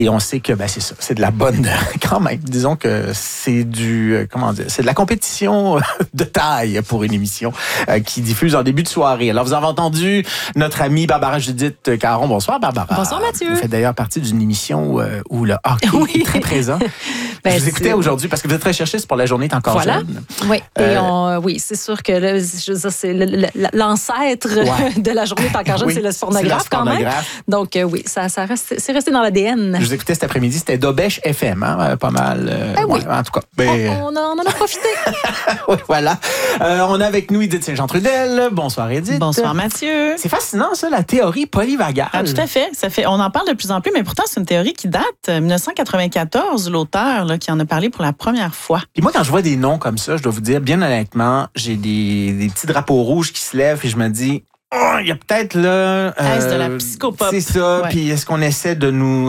Et on sait que c'est ça, c'est de la bonne quand même. Disons que c'est c'est de la compétition de taille pour une émission qui diffuse en début de soirée. Alors vous avez entendu notre amie Barbara Judith Caron. Bonsoir Barbara. Bonsoir Mathieu. Vous faites d'ailleurs partie d'une émission où le hockey est très présent. Je vous écoutais aujourd'hui parce que vous êtes recherchiste pour La Journée est encore jeune. Oui, oui, c'est sûr que là, c'est l'ancêtre de La Journée est encore jeune, c'est le spornographe quand même. Donc oui, c'est resté dans l'ADN. Je vous écoutais cet après-midi, c'était Dobèche FM, hein, pas mal. Oui. En tout cas. On en a profité. Oui, voilà. On a avec nous Édith Saint-Jean-Trudel. Bonsoir Édith. Bonsoir Mathieu. C'est fascinant ça, la théorie polyvagale. Ah, tout à fait. On en parle de plus en plus, mais pourtant c'est une théorie qui date 1994, l'auteur qui en a parlé pour la première fois. Puis moi, quand je vois des noms comme ça, je dois vous dire, bien honnêtement, j'ai des petits drapeaux rouges qui se lèvent et je me dis, il y a peut-être là... Est-ce de la psychopop? C'est ça. Ouais. Puis est-ce qu'on essaie de nous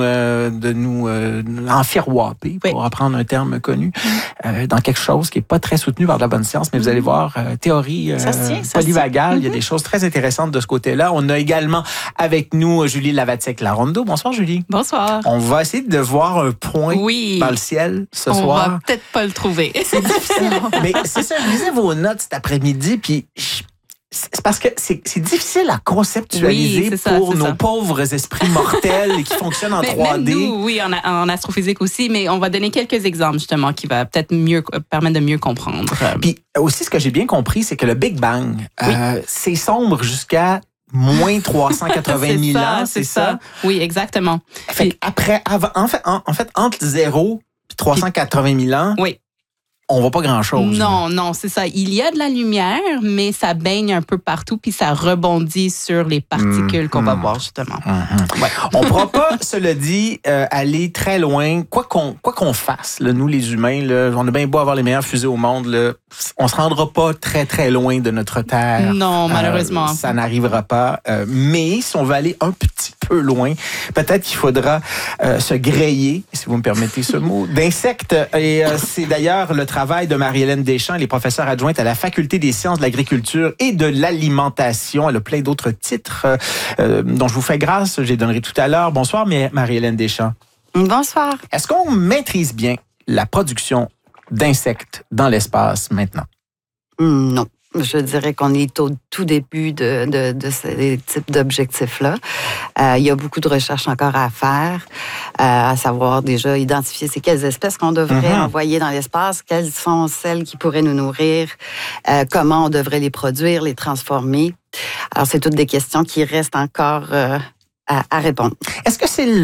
enfiroiper, pour reprendre un terme connu, dans quelque chose qui est pas très soutenu par de la bonne science, mais vous allez voir, théorie polyvagale, il y a des choses très intéressantes de ce côté-là. On a également avec nous Julie Lavatsek-Larondo. Bonsoir Julie. Bonsoir. On va essayer de voir un point dans le ciel ce soir. On va peut-être pas le trouver. C'est difficile. Mais c'est ça, je lisais vos notes cet après-midi, puis... C'est parce que c'est difficile à conceptualiser pour nos pauvres esprits mortels qui fonctionnent en 3D. Même nous, oui, en astrophysique aussi, mais on va donner quelques exemples justement qui va peut-être permettre de mieux comprendre. Puis aussi, ce que j'ai bien compris, c'est que le Big Bang, c'est sombre jusqu'à moins 380 000 ans, c'est ça? Oui, exactement. Fait en fait, entre 0 et 380 000 ans, on voit pas grand-chose. Non, c'est ça. Il y a de la lumière, mais ça baigne un peu partout, puis ça rebondit sur les particules qu'on va voir, justement. On ne pourra pas, cela dit, aller très loin. Quoi qu'on fasse, là, nous, les humains, là, on a bien beau avoir les meilleures fusées au monde, là, on se rendra pas très, très loin de notre Terre. Non, malheureusement. Ça n'arrivera pas. Mais si on veut aller un petit peu loin, peut-être qu'il faudra se griller, si vous me permettez ce mot, d'insectes. Et c'est d'ailleurs le travail de Marie-Hélène Deschamps, elle est professeure adjointe à la Faculté des sciences de l'agriculture et de l'alimentation. Elle a plein d'autres titres dont je vous fais grâce, je les donnerai tout à l'heure. Bonsoir, Marie-Hélène Deschamps. Bonsoir. Est-ce qu'on maîtrise bien la production d'insectes dans l'espace maintenant? Non. Je dirais qu'on est au tout début de ces types d'objectifs-là. Il y a beaucoup de recherches encore à faire, à savoir déjà identifier c'est quelles espèces qu'on devrait envoyer dans l'espace, quelles sont celles qui pourraient nous nourrir, comment on devrait les produire, les transformer. Alors, c'est toutes des questions qui restent encore à répondre. Est-ce que c'est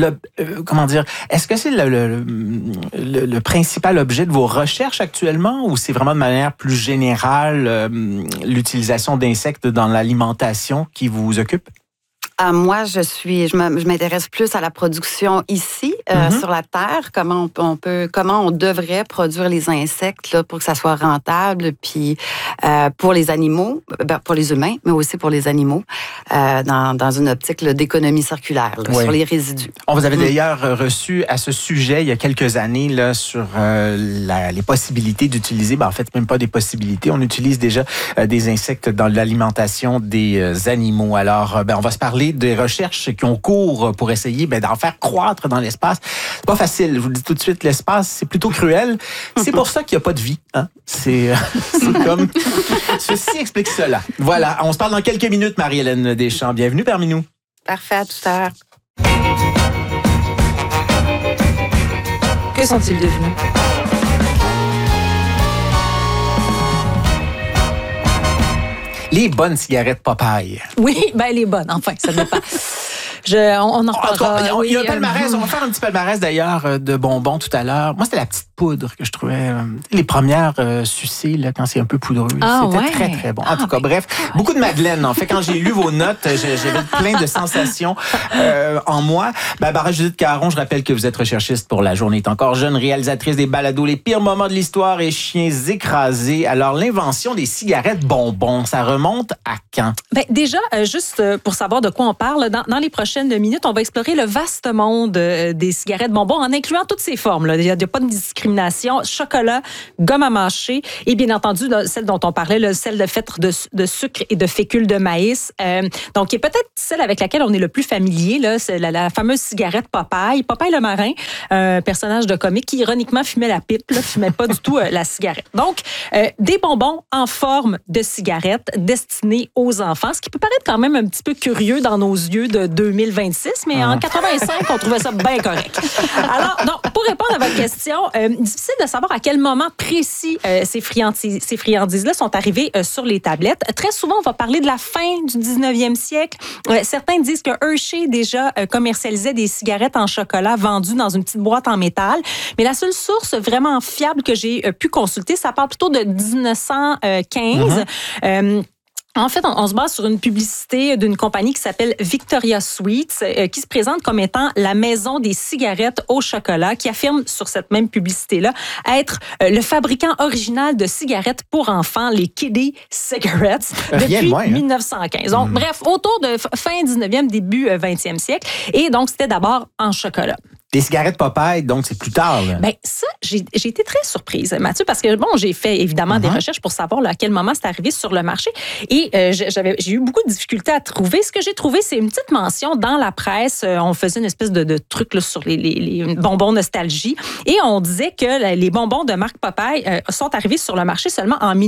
le principal objet de vos recherches actuellement ou c'est vraiment de manière plus générale l'utilisation d'insectes dans l'alimentation qui vous occupe? Moi, je m'intéresse plus à la production ici, sur la Terre. Comment on devrait produire les insectes là, pour que ça soit rentable, puis pour les animaux, pour les humains, mais aussi pour les animaux, dans une optique là, d'économie circulaire sur les résidus. On vous avait d'ailleurs reçu à ce sujet il y a quelques années là sur les possibilités d'utiliser, en fait même pas des possibilités, on utilise déjà des insectes dans l'alimentation des animaux. Alors, on va se parler des recherches qui ont cours pour essayer d'en faire croître dans l'espace. C'est pas facile, je vous le dis tout de suite, l'espace, c'est plutôt cruel. C'est pour ça qu'il n'y a pas de vie. Hein? C'est comme... Ceci explique cela. Voilà, on se parle dans quelques minutes, Marie-Hélène Deschamps. Bienvenue parmi nous. Parfait, à tout à l'heure. Que sont-ils devenus? Les bonnes cigarettes Popeye. Oui, les bonnes, enfin, ça dépend. On en reparlera. Il y a un palmarès. On va faire un petit palmarès d'ailleurs de bonbons tout à l'heure. Moi, c'était la petite poudre que je trouvais. Les premières sucées, là, quand c'est un peu poudreux. C'était très, très bon. En tout cas, bref, beaucoup de madeleine. En fait, quand j'ai lu vos notes, j'avais plein de sensations en moi. Barbara Judith Caron, je rappelle que vous êtes recherchiste pour La Journée est encore jeune, réalisatrice des balados Les pires moments de l'histoire et Chiens écrasés. Alors, l'invention des cigarettes bonbons, ça remonte à quand? Déjà, juste pour savoir de quoi on parle, dans les prochaines prochaines minutes, on va explorer le vaste monde des cigarettes bonbons en incluant toutes ces formes. Là. Il n'y a pas de discrimination. Chocolat, gomme à mâcher et bien entendu, celle dont on parlait, là, celle faite de sucre et de fécule de maïs. Donc, qui est peut-être celle avec laquelle on est le plus familier. Là, c'est la fameuse cigarette Popeye. Popeye le marin, un personnage de comique qui ironiquement fumait la pipe, là, fumait pas du tout la cigarette. Donc, des bonbons en forme de cigarette destinés aux enfants, ce qui peut paraître quand même un petit peu curieux dans nos yeux de 2026, mais en 85, on trouvait ça bien correct. Alors, donc, pour répondre à votre question, difficile de savoir à quel moment précis ces friandises-là sont arrivées sur les tablettes. Très souvent, on va parler de la fin du 19e siècle. Certains disent que Hershey déjà commercialisait des cigarettes en chocolat vendues dans une petite boîte en métal, mais la seule source vraiment fiable que j'ai pu consulter, ça parle plutôt de 1915. En fait, on se base sur une publicité d'une compagnie qui s'appelle Victoria Sweets, qui se présente comme étant la maison des cigarettes au chocolat, qui affirme sur cette même publicité-là être le fabricant original de cigarettes pour enfants, les Kiddie Cigarettes, depuis 1915. Donc, bref, autour de fin 19e, début 20e siècle. Et donc, c'était d'abord en chocolat. Les cigarettes Popeye, donc c'est plus tard. Là. Ben ça, j'ai été très surprise, Mathieu, parce que bon, j'ai fait évidemment des recherches pour savoir là, à quel moment c'est arrivé sur le marché, et j'ai eu beaucoup de difficultés à trouver. Ce que j'ai trouvé, c'est une petite mention dans la presse. On faisait une espèce de truc là, sur les bonbons nostalgie, et on disait que les bonbons de marque Popeye sont arrivés sur le marché seulement en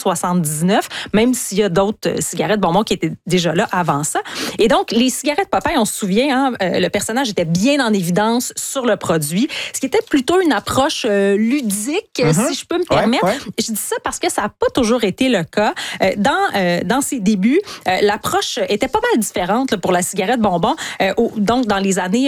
1979, même s'il y a d'autres cigarettes bonbons qui étaient déjà là avant ça. Et donc, les cigarettes Popeye, on se souvient, le personnage était bien en évidence sur le produit, ce qui était plutôt une approche ludique, si je peux me permettre. Ouais. Je dis ça parce que ça n'a pas toujours été le cas. Dans ses débuts, l'approche était pas mal différente là, pour la cigarette bonbon. Donc, dans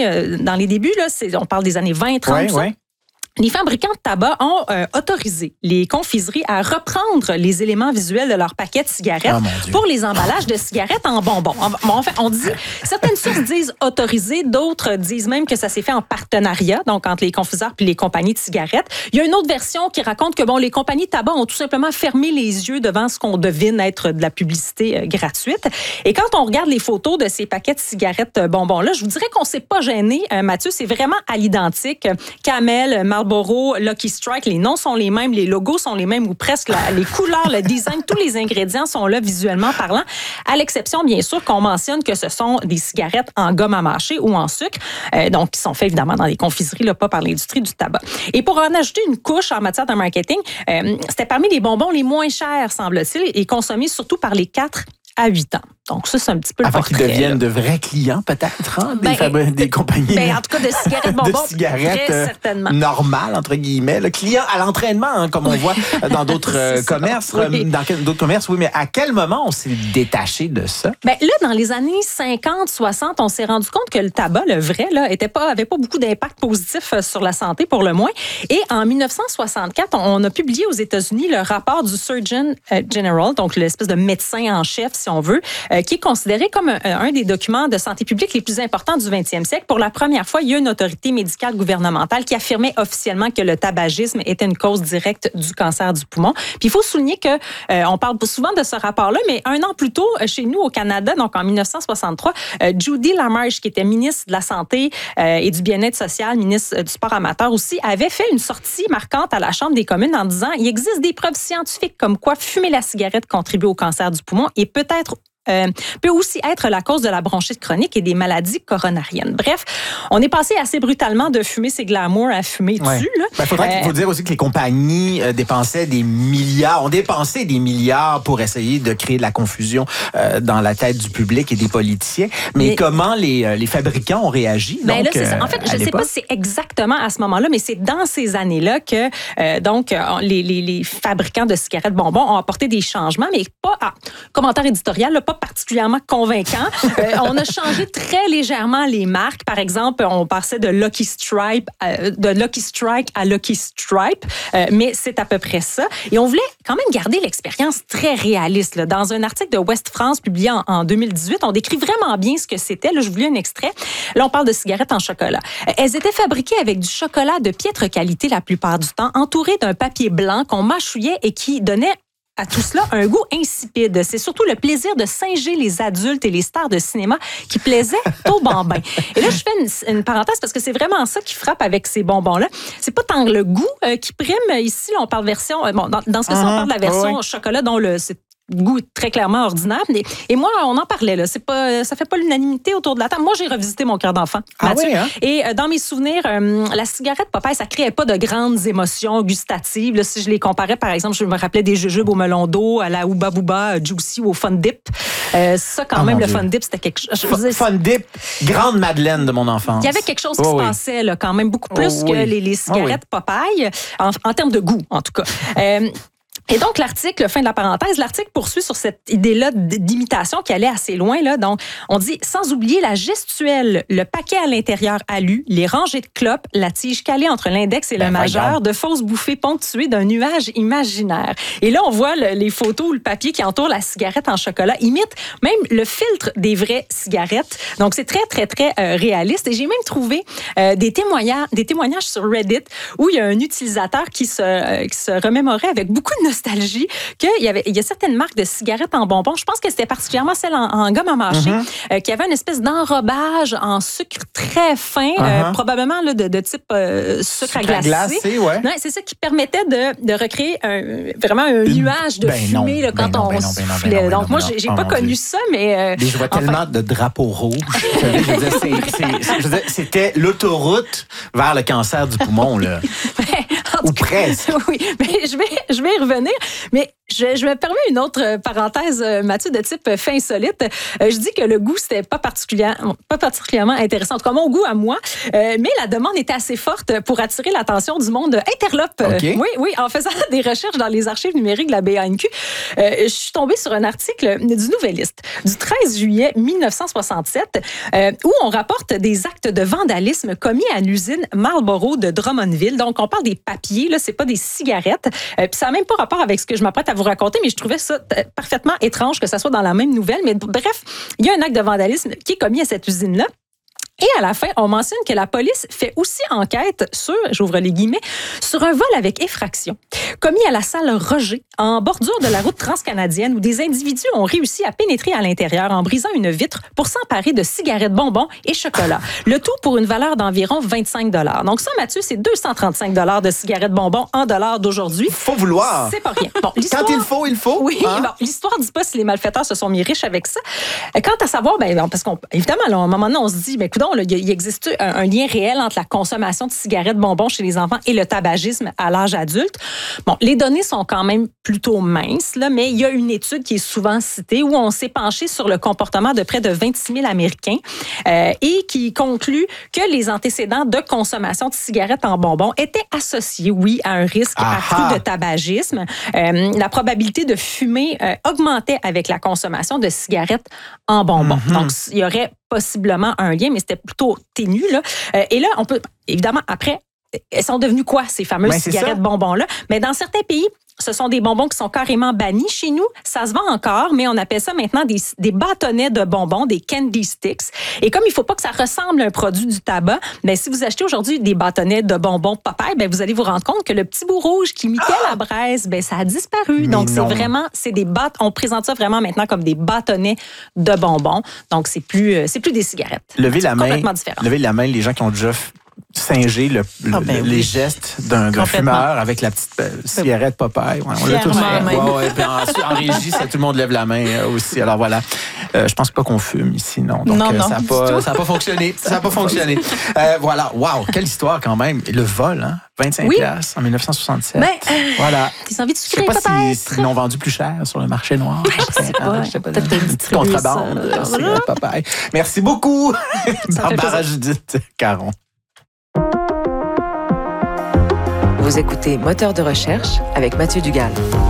les débuts, là, on parle des années 20, 30, les fabricants de tabac ont autorisé les confiseries à reprendre les éléments visuels de leurs paquets de cigarettes pour les emballages de cigarettes en bonbons. En fait, on dit, certaines sources disent autorisé, d'autres disent même que ça s'est fait en partenariat, donc entre les confiseurs puis les compagnies de cigarettes. Il y a une autre version qui raconte que les compagnies de tabac ont tout simplement fermé les yeux devant ce qu'on devine être de la publicité gratuite. Et quand on regarde les photos de ces paquets de cigarettes bonbons-là, je vous dirais qu'on s'est pas gêné, Mathieu, c'est vraiment à l'identique. Camel, Marlboro, Lucky Strike, les noms sont les mêmes, les logos sont les mêmes ou presque, les couleurs, le design, tous les ingrédients sont là visuellement parlant, à l'exception bien sûr qu'on mentionne que ce sont des cigarettes en gomme à mâcher ou en sucre, donc qui sont faits évidemment dans les confiseries, là, pas par l'industrie du tabac. Et pour en ajouter une couche en matière de marketing, c'était parmi les bonbons les moins chers, semble-t-il, et consommés surtout par les 4 à 8 ans. Donc ça, c'est un petit peu le portrait. Avant qu'ils deviennent de vrais clients, peut-être, des compagnies. En tout cas, de cigarettes bonbons. De cigarettes très certainement. Normales, entre guillemets. Le client à l'entraînement, comme on voit dans d'autres commerces. Dans d'autres commerces, oui, mais à quel moment on s'est détaché de ça? Là, dans les années 50, 60, on s'est rendu compte que le tabac, le vrai, là, avait pas beaucoup d'impact positif sur la santé, pour le moins. Et en 1964, on a publié aux États-Unis le rapport du Surgeon General, donc l'espèce de médecin en chef, si on veut, qui est considéré comme un des documents de santé publique les plus importants du 20e siècle. Pour la première fois, il y a une autorité médicale gouvernementale qui affirmait officiellement que le tabagisme était une cause directe du cancer du poumon. Puis il faut souligner que on parle souvent de ce rapport-là, mais un an plus tôt, chez nous au Canada, donc en 1963, Judy Lamarche, qui était ministre de la Santé et du Bien-être social, ministre du Sport amateur aussi, avait fait une sortie marquante à la Chambre des communes en disant « Il existe des preuves scientifiques comme quoi fumer la cigarette contribue au cancer du poumon et peut aussi être la cause de la bronchite chronique et des maladies coronariennes. » Bref, on est passé assez brutalement de fumer ses glamours à fumer dessus. Il faut dire aussi que les compagnies ont dépensé des milliards pour essayer de créer de la confusion dans la tête du public et des politiciens. Mais comment les fabricants ont réagi? Donc, c'est ça. En fait, je ne sais pas si c'est exactement à ce moment-là, mais c'est dans ces années-là que les fabricants de cigarettes bonbons ont apporté des changements, mais pas commentaire éditorial, pas particulièrement convaincant. On a changé très légèrement les marques. Par exemple, on passait de Lucky Strike à Lucky Stripe, mais c'est à peu près ça. Et on voulait quand même garder l'expérience très réaliste. Là. Dans un article de Ouest France publié en 2018, on décrit vraiment bien ce que c'était. Là, je vous lis un extrait. Là, on parle de cigarettes en chocolat. Elles étaient fabriquées avec du chocolat de piètre qualité la plupart du temps, entourées d'un papier blanc qu'on mâchouillait et qui donnait à tout cela un goût insipide. C'est surtout le plaisir de singer les adultes et les stars de cinéma qui plaisait aux bambins. Et là, je fais une parenthèse parce que c'est vraiment ça qui frappe avec ces bonbons-là. C'est pas tant le goût qui prime. Ici, là, on parle version... Bon, dans ce cas-ci, on parle de la version chocolat dont c'est goût très clairement ordinaire. Et moi, on en parlait. Là. Ça fait pas l'unanimité autour de la table. Moi, j'ai revisité mon cœur d'enfant. Mathieu. Oui, hein? Et dans mes souvenirs, la cigarette Popeye, ça créait pas de grandes émotions gustatives. Là, si je les comparais, par exemple, je me rappelais des jujubes au melon d'eau, à la Hubba Bubba Juicy ou au Fun Dip. Ça, quand même, le Fun Dip, c'était quelque chose... Fun Dip, grande Madeleine de mon enfance. Il y avait quelque chose qui se passait là, quand même beaucoup plus que les cigarettes Popeye, en termes de goût, en tout cas. Et donc, l'article, fin de la parenthèse, l'article poursuit sur cette idée-là d'imitation qui allait assez loin. Là. Donc, on dit, sans oublier la gestuelle, le paquet à l'intérieur alu, les rangées de clopes, la tige calée entre l'index et le majeur, de fausses bouffées ponctuées d'un nuage imaginaire. Et là, on voit les photos où le papier qui entoure la cigarette en chocolat imite même le filtre des vraies cigarettes. Donc, c'est très, très, très réaliste. Et j'ai même trouvé des témoignages sur Reddit où il y a un utilisateur qui se remémorait avec beaucoup de nostalgie qu'il y a certaines marques de cigarettes en bonbons. Je pense que c'était particulièrement celle en gomme à mâcher, qui avait une espèce d'enrobage en sucre très fin, probablement là, de type sucre à glacer. Ouais. Non, c'est ça qui permettait de recréer vraiment un nuage de fumée là, quand on soufflait. Donc moi, j'ai pas connu ça, mais... je vois tellement de drapeaux rouges. Je veux dire, c'était l'autoroute vers le cancer du poumon, là. Ou presque. Oui, mais je vais y revenir. Mais je me permets une autre parenthèse, Mathieu, de type fin insolite. Je dis que le goût, c'était pas particulièrement intéressant. En tout cas, mon goût à moi. Mais la demande était assez forte pour attirer l'attention du monde interlope. Okay. Oui, en faisant des recherches dans les archives numériques de la BANQ, je suis tombée sur un article du Nouvelliste du 13 juillet 1967 où on rapporte des actes de vandalisme commis à l'usine Marlboro de Drummondville. Donc, on parle des papiers, là, c'est pas des cigarettes. Puis ça n'a même pas rapport avec ce que je m'apprête à vous raconter, mais je trouvais ça parfaitement étrange que ça soit dans la même nouvelle. Mais bref, il y a un acte de vandalisme qui est commis à cette usine-là. Et à la fin, on mentionne que la police fait aussi enquête sur, j'ouvre les guillemets, sur un vol avec effraction, commis à la salle Roger, en bordure de la route transcanadienne, où des individus ont réussi à pénétrer à l'intérieur en brisant une vitre pour s'emparer de cigarettes, bonbons et chocolat. Le tout pour une valeur d'environ 25 $. Donc ça, Mathieu, c'est 235 $ de cigarettes, bonbons en dollars d'aujourd'hui. Faut vouloir. C'est pas rien. Bon, quand il faut, il faut. Oui, bon, l'histoire ne dit pas si les malfaiteurs se sont mis riches avec ça. Quant à savoir, parce qu'évidemment, à un moment donné, on se dit, écoute, il existe un lien réel entre la consommation de cigarettes, bonbons chez les enfants et le tabagisme à l'âge adulte. Bon, les données sont quand même plutôt minces, là, mais il y a une étude qui est souvent citée où on s'est penché sur le comportement de près de 26 000 Américains et qui conclut que les antécédents de consommation de cigarettes en bonbons étaient associés, oui, à un risque accru de tabagisme. La probabilité de fumer augmentait avec la consommation de cigarettes en bonbons. Donc, il y aurait possiblement un lien, mais c'était plutôt ténu, là. Et là, on peut, évidemment, après, elles sont devenues quoi, ces fameuses cigarettes bonbons-là? Mais dans certains pays, ce sont des bonbons qui sont carrément bannis. Chez nous, ça se vend encore, mais on appelle ça maintenant des bâtonnets de bonbons, des candy sticks. Et comme il ne faut pas que ça ressemble à un produit du tabac, bien, si vous achetez aujourd'hui des bâtonnets de bonbons Popeye, bien, vous allez vous rendre compte que le petit bout rouge qui imitait la braise, bien, ça a disparu. Mais donc, on présente ça vraiment maintenant comme des bâtonnets de bonbons. Donc, c'est plus des cigarettes. Levez la main, complètement différent. Levez la main, les gens qui ont déjà singer les gestes d'un fumeur avec la petite cigarette Popeye. Ouais, on l'a tous fait. Ouais, puis en régie, tout le monde lève la main aussi. Alors voilà. Je pense pas qu'on fume ici, non. Donc, ça n'a pas fonctionné. Ça n'a pas fonctionné. Voilà. Wow, quelle histoire quand même. Et le vol, hein? 25 piastres en 1967. Voilà. T'as envie de sucrer, peut-être? Je sais pas s'ils l'ont vendu plus cher sur le marché noir. Je sais pas. Peut-être une petite contrebande. Cigarette Popeye. Merci beaucoup, Barbara Judith Caron. Vous écoutez Moteur de recherche avec Mathieu Dugal.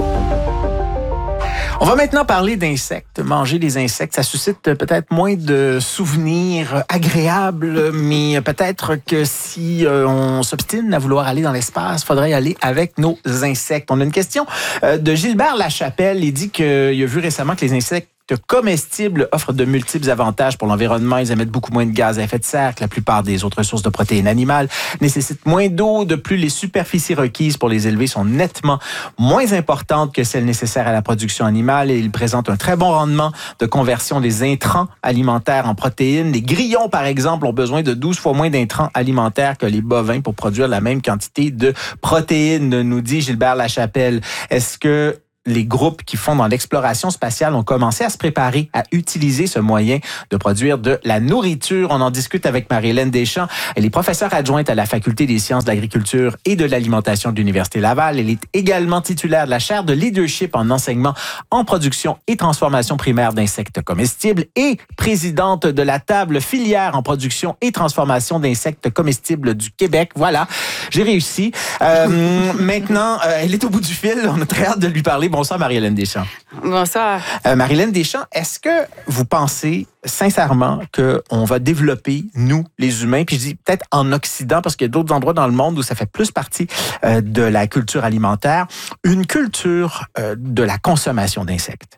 On va maintenant parler d'insectes. Manger des insectes, ça suscite peut-être moins de souvenirs agréables, mais peut-être que si on s'obstine à vouloir aller dans l'espace, il faudrait y aller avec nos insectes. On a une question de Gilbert Lachapelle. Il dit qu'il a vu récemment que les insectes comestibles offrent de multiples avantages pour l'environnement. Ils émettent beaucoup moins de gaz à effet de serre que la plupart des autres sources de protéines animales, nécessitent moins d'eau. De plus, les superficies requises pour les élever sont nettement moins importantes que celles nécessaires à la production animale et ils présentent un très bon rendement de conversion des intrants alimentaires en protéines. Les grillons, par exemple, ont besoin de 12 fois moins d'intrants alimentaires que les bovins pour produire la même quantité de protéines, nous dit Gilbert Lachapelle. Est-ce que les groupes qui font dans l'exploration spatiale ont commencé à se préparer à utiliser ce moyen de produire de la nourriture? On en discute avec Marie-Hélène Deschamps. Elle est professeure adjointe à la Faculté des sciences de l'agriculture et de l'alimentation de l'Université Laval. Elle est également titulaire de la chaire de leadership en enseignement en production et transformation primaire d'insectes comestibles et présidente de la table filière en production et transformation d'insectes comestibles du Québec. Voilà, j'ai réussi. Maintenant, elle est au bout du fil. On a très hâte de lui parler. Bonsoir, Marie-Hélène Deschamps. Bonsoir. Marie-Hélène Deschamps, est-ce que vous pensez sincèrement qu'on va développer, nous, les humains, puis je dis peut-être en Occident, parce qu'il y a d'autres endroits dans le monde où ça fait plus partie de la culture alimentaire, une culture de la consommation d'insectes?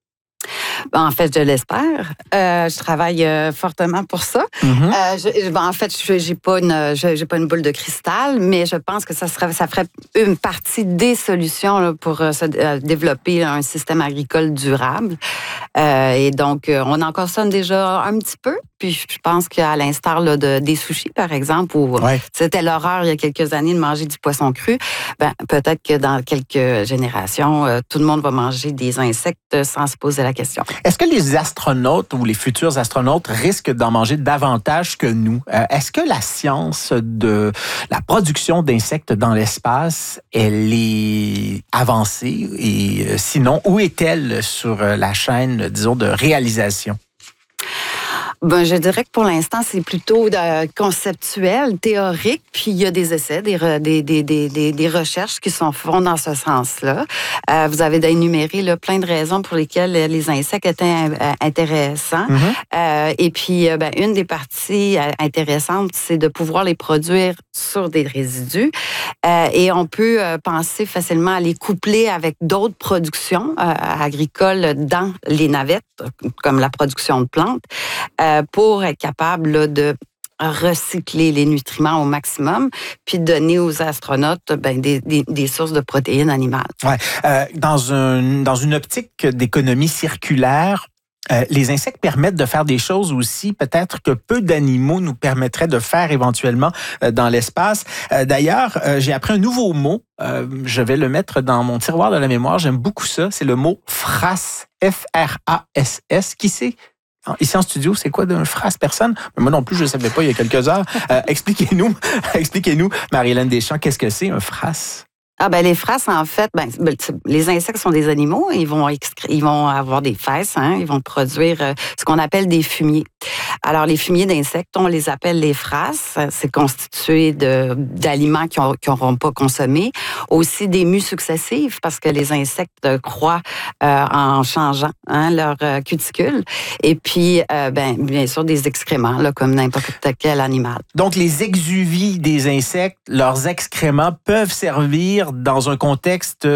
En fait, je l'espère. Je travaille fortement pour ça. En fait, j'ai pas une boule de cristal, mais je pense que ça ferait une partie des solutions là, pour développer un système agricole durable. Et donc, on en consomme déjà un petit peu. Puis, je pense qu'à l'instar là, des sushis, par exemple, où c'était l'horreur il y a quelques années de manger du poisson cru, peut-être que dans quelques générations, tout le monde va manger des insectes sans se poser la question. Est-ce que les astronautes ou les futurs astronautes risquent d'en manger davantage que nous? Est-ce que la science de la production d'insectes dans l'espace, elle est avancée? Et sinon, où est-elle sur la chaîne, disons, de réalisation? Je dirais que pour l'instant, c'est plutôt conceptuel, théorique, puis il y a des essais, des recherches qui sont faites dans ce sens-là. Vous avez énuméré là, plein de raisons pour lesquelles les insectes étaient intéressants. Et puis, une des parties intéressantes, c'est de pouvoir les produire sur des résidus. Et on peut penser facilement à les coupler avec d'autres productions agricoles dans les navettes, comme la production de plantes, pour être capable là, de recycler les nutriments au maximum, puis donner aux astronautes des sources de protéines animales. Ouais. Dans une optique d'économie circulaire, les insectes permettent de faire des choses aussi, peut-être que peu d'animaux nous permettraient de faire éventuellement dans l'espace. D'ailleurs, j'ai appris un nouveau mot. Je vais le mettre dans mon tiroir de la mémoire. J'aime beaucoup ça. C'est le mot frass. F-R-A-S-S. Qui c'est? Ici en studio, c'est quoi d'un frass? Personne? Moi non plus, je ne savais pas il y a quelques heures. Expliquez-nous, Marie-Hélène Deschamps, qu'est-ce que c'est un frass? Les frasses, en fait, les insectes sont des animaux. Ils vont avoir des fesses, ils vont produire ce qu'on appelle des fumiers. Alors, les fumiers d'insectes, on les appelle les frasses. C'est constitué d'aliments qu'ils n'auront pas consommés. Aussi des mues successives, parce que les insectes croient en changeant leur cuticule. Et puis, bien sûr, des excréments, là, comme n'importe quel animal. Donc, les exuvies des insectes, leurs excréments peuvent servir dans un contexte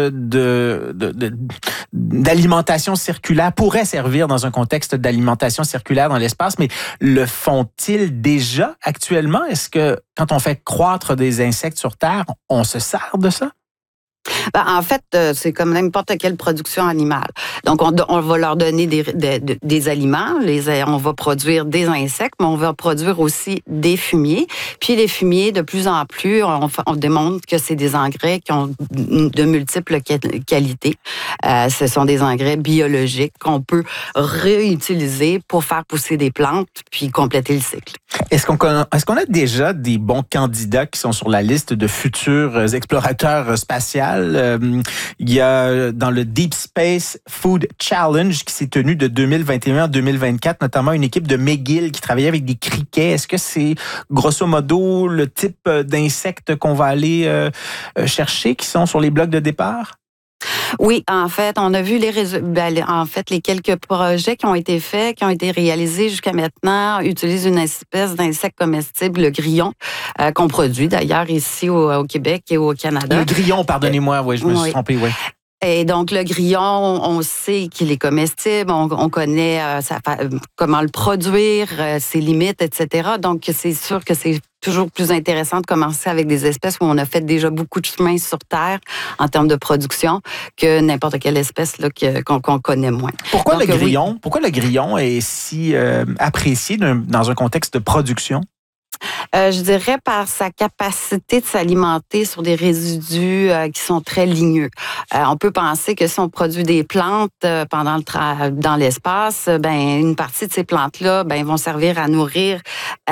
d'alimentation circulaire, pourraient servir dans un contexte d'alimentation circulaire dans l'espace, mais le font-ils déjà actuellement? Est-ce que quand on fait croître des insectes sur Terre, on se sert de ça? En fait, c'est comme n'importe quelle production animale. Donc, on va leur donner des aliments, on va produire des insectes, mais on va produire aussi des fumiers. Puis les fumiers, de plus en plus, on démontre que c'est des engrais qui ont de multiples qualités. Ce sont des engrais biologiques qu'on peut réutiliser pour faire pousser des plantes, puis compléter le cycle. Est-ce qu'on a déjà des bons candidats qui sont sur la liste de futurs explorateurs spatiaux? Il y a dans le Deep Space Food Challenge qui s'est tenu de 2021 à 2024, notamment une équipe de McGill qui travaillait avec des criquets. Est-ce que c'est grosso modo le type d'insectes qu'on va aller chercher qui sont sur les blocs de départ? Oui, en fait, on a vu les quelques projets qui ont été faits, qui ont été réalisés jusqu'à maintenant, utilisent une espèce d'insecte comestible, le grillon, qu'on produit d'ailleurs ici au Québec et au Canada. Le grillon, pardonnez-moi, oui, je me suis trompée, oui. Et donc, le grillon, on sait qu'il est comestible, on connaît comment le produire, ses limites, etc. Donc, c'est sûr que c'est toujours plus intéressant de commencer avec des espèces où on a fait déjà beaucoup de chemin sur Terre en termes de production que n'importe quelle espèce là, qu'on connaît moins. Pourquoi donc, le grillon est si apprécié dans un contexte de production? Je dirais par sa capacité de s'alimenter sur des résidus qui sont très ligneux. On peut penser que si on produit des plantes dans l'espace, une partie de ces plantes-là vont servir à nourrir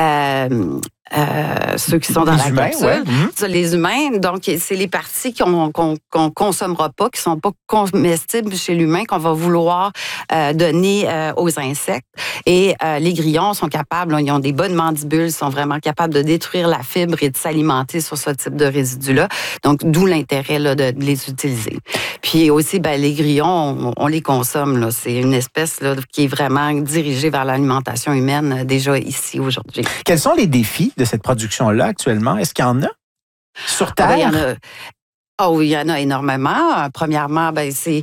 ceux qui sont dans la capsule, les humains. Donc, c'est les parties qu'on consommera pas, qui sont pas comestibles chez l'humain, qu'on va vouloir donner aux insectes. Et les grillons sont capables, ils ont des bonnes mandibules, sont vraiment capables de détruire la fibre et de s'alimenter sur ce type de résidus-là. Donc, d'où l'intérêt là, de les utiliser. Puis aussi, les grillons, on les consomme. Là. C'est une espèce là, qui est vraiment dirigée vers l'alimentation humaine déjà ici aujourd'hui. Quels sont les défis de cette production-là actuellement? Est-ce qu'il y en a sur Terre? Il y en a. Oui, il y en a énormément. Premièrement, il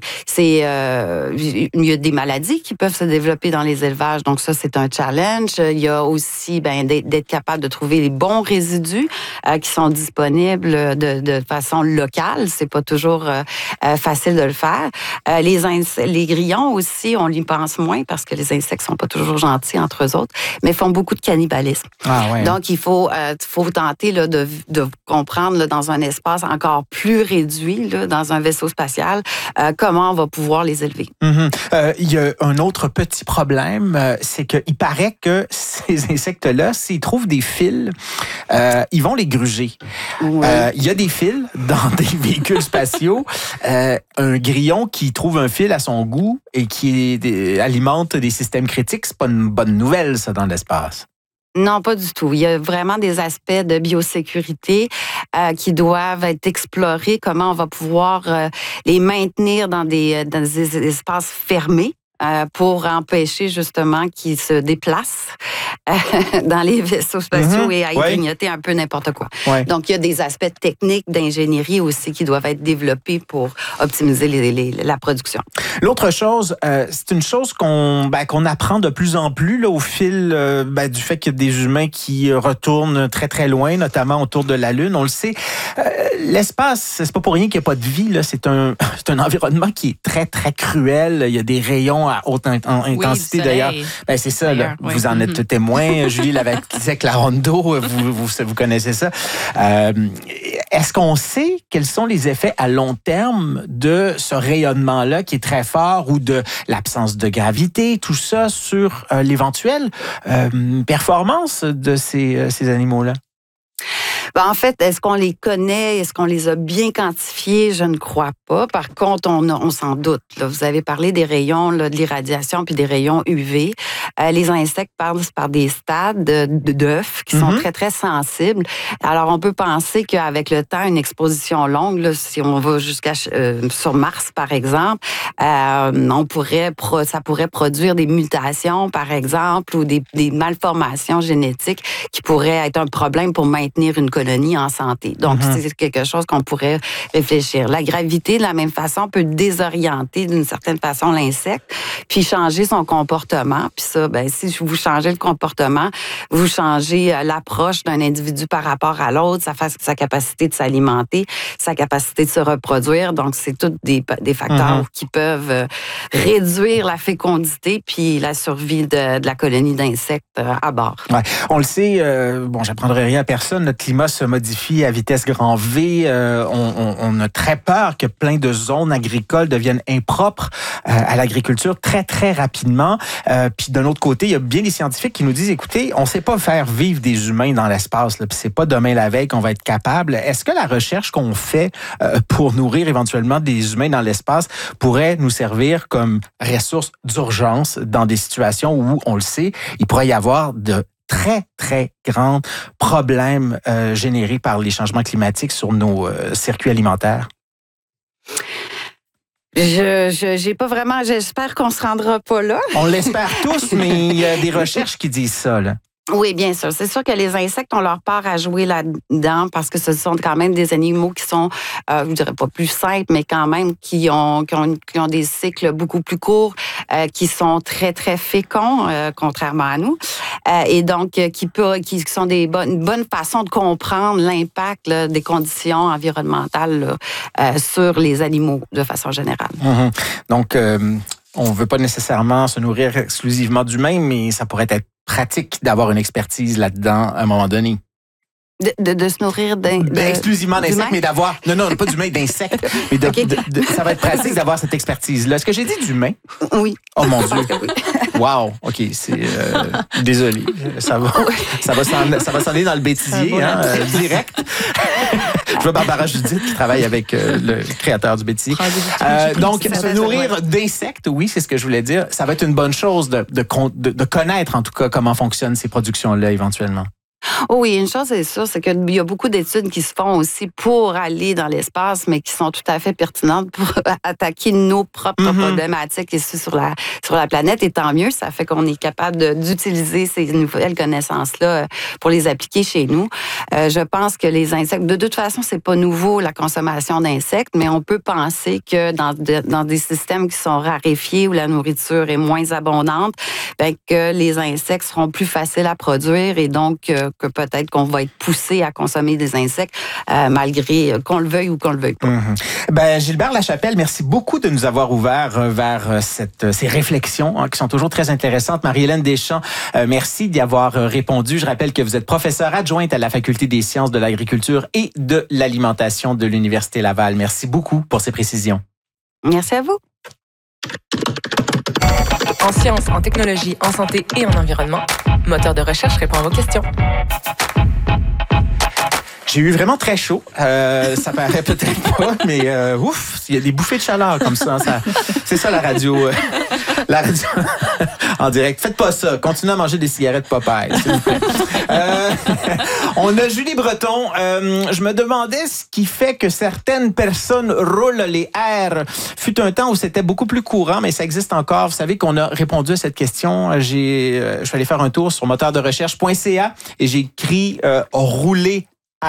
y a des maladies qui peuvent se développer dans les élevages, donc ça, c'est un challenge. Il y a aussi d'être capable de trouver les bons résidus qui sont disponibles de façon locale. C'est pas toujours facile de le faire. Les grillons aussi, on y pense moins parce que les insectes sont pas toujours gentils entre eux autres, mais font beaucoup de cannibalisme. Ah, ouais. Donc, il faut tenter là, de comprendre là, dans un espace encore plus réduit là, dans un vaisseau spatial, comment on va pouvoir les élever. Il y a un autre petit problème, c'est qu'il paraît que ces insectes-là, s'ils trouvent des fils, ils vont les gruger. Oui. Il y a des fils dans des véhicules spatiaux. Un grillon qui trouve un fil à son goût et qui alimente des systèmes critiques, c'est pas une bonne nouvelle, ça, dans l'espace. Non, pas du tout. Il y a vraiment des aspects de biosécurité qui doivent être explorés. Comment on va pouvoir les maintenir dans des espaces fermés pour empêcher justement qu'ils se déplacent dans les vaisseaux spatiaux et à y grignoter un peu n'importe quoi. Ouais. Donc, il y a des aspects techniques d'ingénierie aussi qui doivent être développés pour optimiser la production. L'autre chose, c'est une chose qu'on apprend de plus en plus là, au fil du fait qu'il y a des humains qui retournent très, très loin, notamment autour de la Lune. On le sait, l'espace, c'est pas pour rien qu'il n'y a pas de vie. Là. C'est un environnement qui est très, très cruel. Il y a des rayons à haute intensité, d'ailleurs. C'est ça, là. Vous en êtes témoin. Julie Lavec-Larondo, vous connaissez ça. Est-ce qu'on sait quels sont les effets à long terme de ce rayonnement-là qui est très fort ou de l'absence de gravité, tout ça, sur l'éventuelle performance de ces animaux-là? En fait, est-ce qu'on les connaît? Est-ce qu'on les a bien quantifiés? Je ne crois pas. Par contre, on s'en doute. Là. Vous avez parlé des rayons, là, de l'irradiation puis des rayons UV. Les insectes passent par des stades d'œufs qui sont très, très sensibles. Alors, on peut penser qu'avec le temps, une exposition longue, là, si on va jusqu'à sur Mars, par exemple, ça pourrait produire des mutations, par exemple, ou des malformations génétiques qui pourraient être un problème pour maintenir une colonie en santé. Donc, c'est quelque chose qu'on pourrait réfléchir. La gravité, de la même façon, peut désorienter d'une certaine façon l'insecte, puis changer son comportement. Puis ça, si vous changez le comportement, vous changez l'approche d'un individu par rapport à l'autre, sa capacité de s'alimenter, sa capacité de se reproduire. Donc, c'est tous des facteurs qui peuvent réduire la fécondité puis la survie de la colonie d'insectes à bord. Ouais. On le sait, j'apprendrai rien à personne, notre climat se modifie à vitesse grand V. On a très peur que plein de zones agricoles deviennent impropres à l'agriculture très, très rapidement. Puis d'un autre côté, il y a bien des scientifiques qui nous disent, écoutez, on ne sait pas faire vivre des humains dans l'espace, là, puis c'est pas demain la veille qu'on va être capable. Est-ce que la recherche qu'on fait pour nourrir éventuellement des humains dans l'espace pourrait nous servir comme ressource d'urgence dans des situations où, on le sait, il pourrait y avoir de très, très grands problèmes générés par les changements climatiques sur nos circuits alimentaires? J'ai pas vraiment. J'espère qu'on se rendra pas là. On l'espère tous, mais il y a des recherches qui disent ça, là. Oui, bien sûr. C'est sûr que les insectes ont leur part à jouer là-dedans parce que ce sont quand même des animaux qui sont, je dirais pas plus simples, mais quand même qui ont des cycles beaucoup plus courts, qui sont très, très féconds, contrairement à nous. Et donc, qui sont une bonne façon de comprendre l'impact là, des conditions environnementales là, sur les animaux de façon générale. Mm-hmm. Donc, on ne veut pas nécessairement se nourrir exclusivement d'humains, mais ça pourrait être pratique d'avoir une expertise là-dedans à un moment donné. De se nourrir exclusivement d'insectes, mais d'avoir... Non, pas d'humains, d'insectes. Mais okay. Ça va être pratique d'avoir cette expertise-là. Est-ce que j'ai dit d'humains? Oui. Oh mon Dieu. Wow. OK, c'est... désolé. Ça va s'en aller dans le bêtisier, direct. Je vois Barbara Judith qui travaille avec le créateur du bêtisier. Donc, se nourrir d'insectes, oui, c'est ce que je voulais dire. Ça va être une bonne chose de connaître, en tout cas, comment fonctionnent ces productions-là éventuellement. Oui, une chose est sûre, c'est qu'il y a beaucoup d'études qui se font aussi pour aller dans l'espace, mais qui sont tout à fait pertinentes pour attaquer nos propres problématiques ici sur la planète. Et tant mieux, ça fait qu'on est capable d'utiliser ces nouvelles connaissances-là pour les appliquer chez nous. Je pense que les insectes, de toute façon, c'est pas nouveau la consommation d'insectes, mais on peut penser que dans des systèmes qui sont raréfiés où la nourriture est moins abondante, que les insectes seront plus faciles à produire et donc que peut-être qu'on va être poussé à consommer des insectes malgré qu'on le veuille ou qu'on le veuille pas. Gilbert Lachapelle, merci beaucoup de nous avoir ouvert vers ces réflexions qui sont toujours très intéressantes. Marie-Hélène Deschamps, merci d'y avoir répondu. Je rappelle que vous êtes professeure adjointe à la Faculté des sciences de l'agriculture et de l'alimentation de l'Université Laval. Merci beaucoup pour ces précisions. Merci à vous. En sciences, en technologie, en santé et en environnement, Moteur de recherche répond à vos questions. J'ai eu vraiment très chaud. Ça paraît peut-être pas, mais il y a des bouffées de chaleur comme ça. C'est ça la radio. La radio en direct. Faites pas ça. Continuez à manger des cigarettes Popeye, s'il vous plaît. On a Julie Breton. Je me demandais ce qui fait que certaines personnes roulent les airs. Fut un temps où c'était beaucoup plus courant, mais ça existe encore. Vous savez qu'on a répondu à cette question. Je suis allé faire un tour sur moteurderecherche.ca et j'ai écrit rouler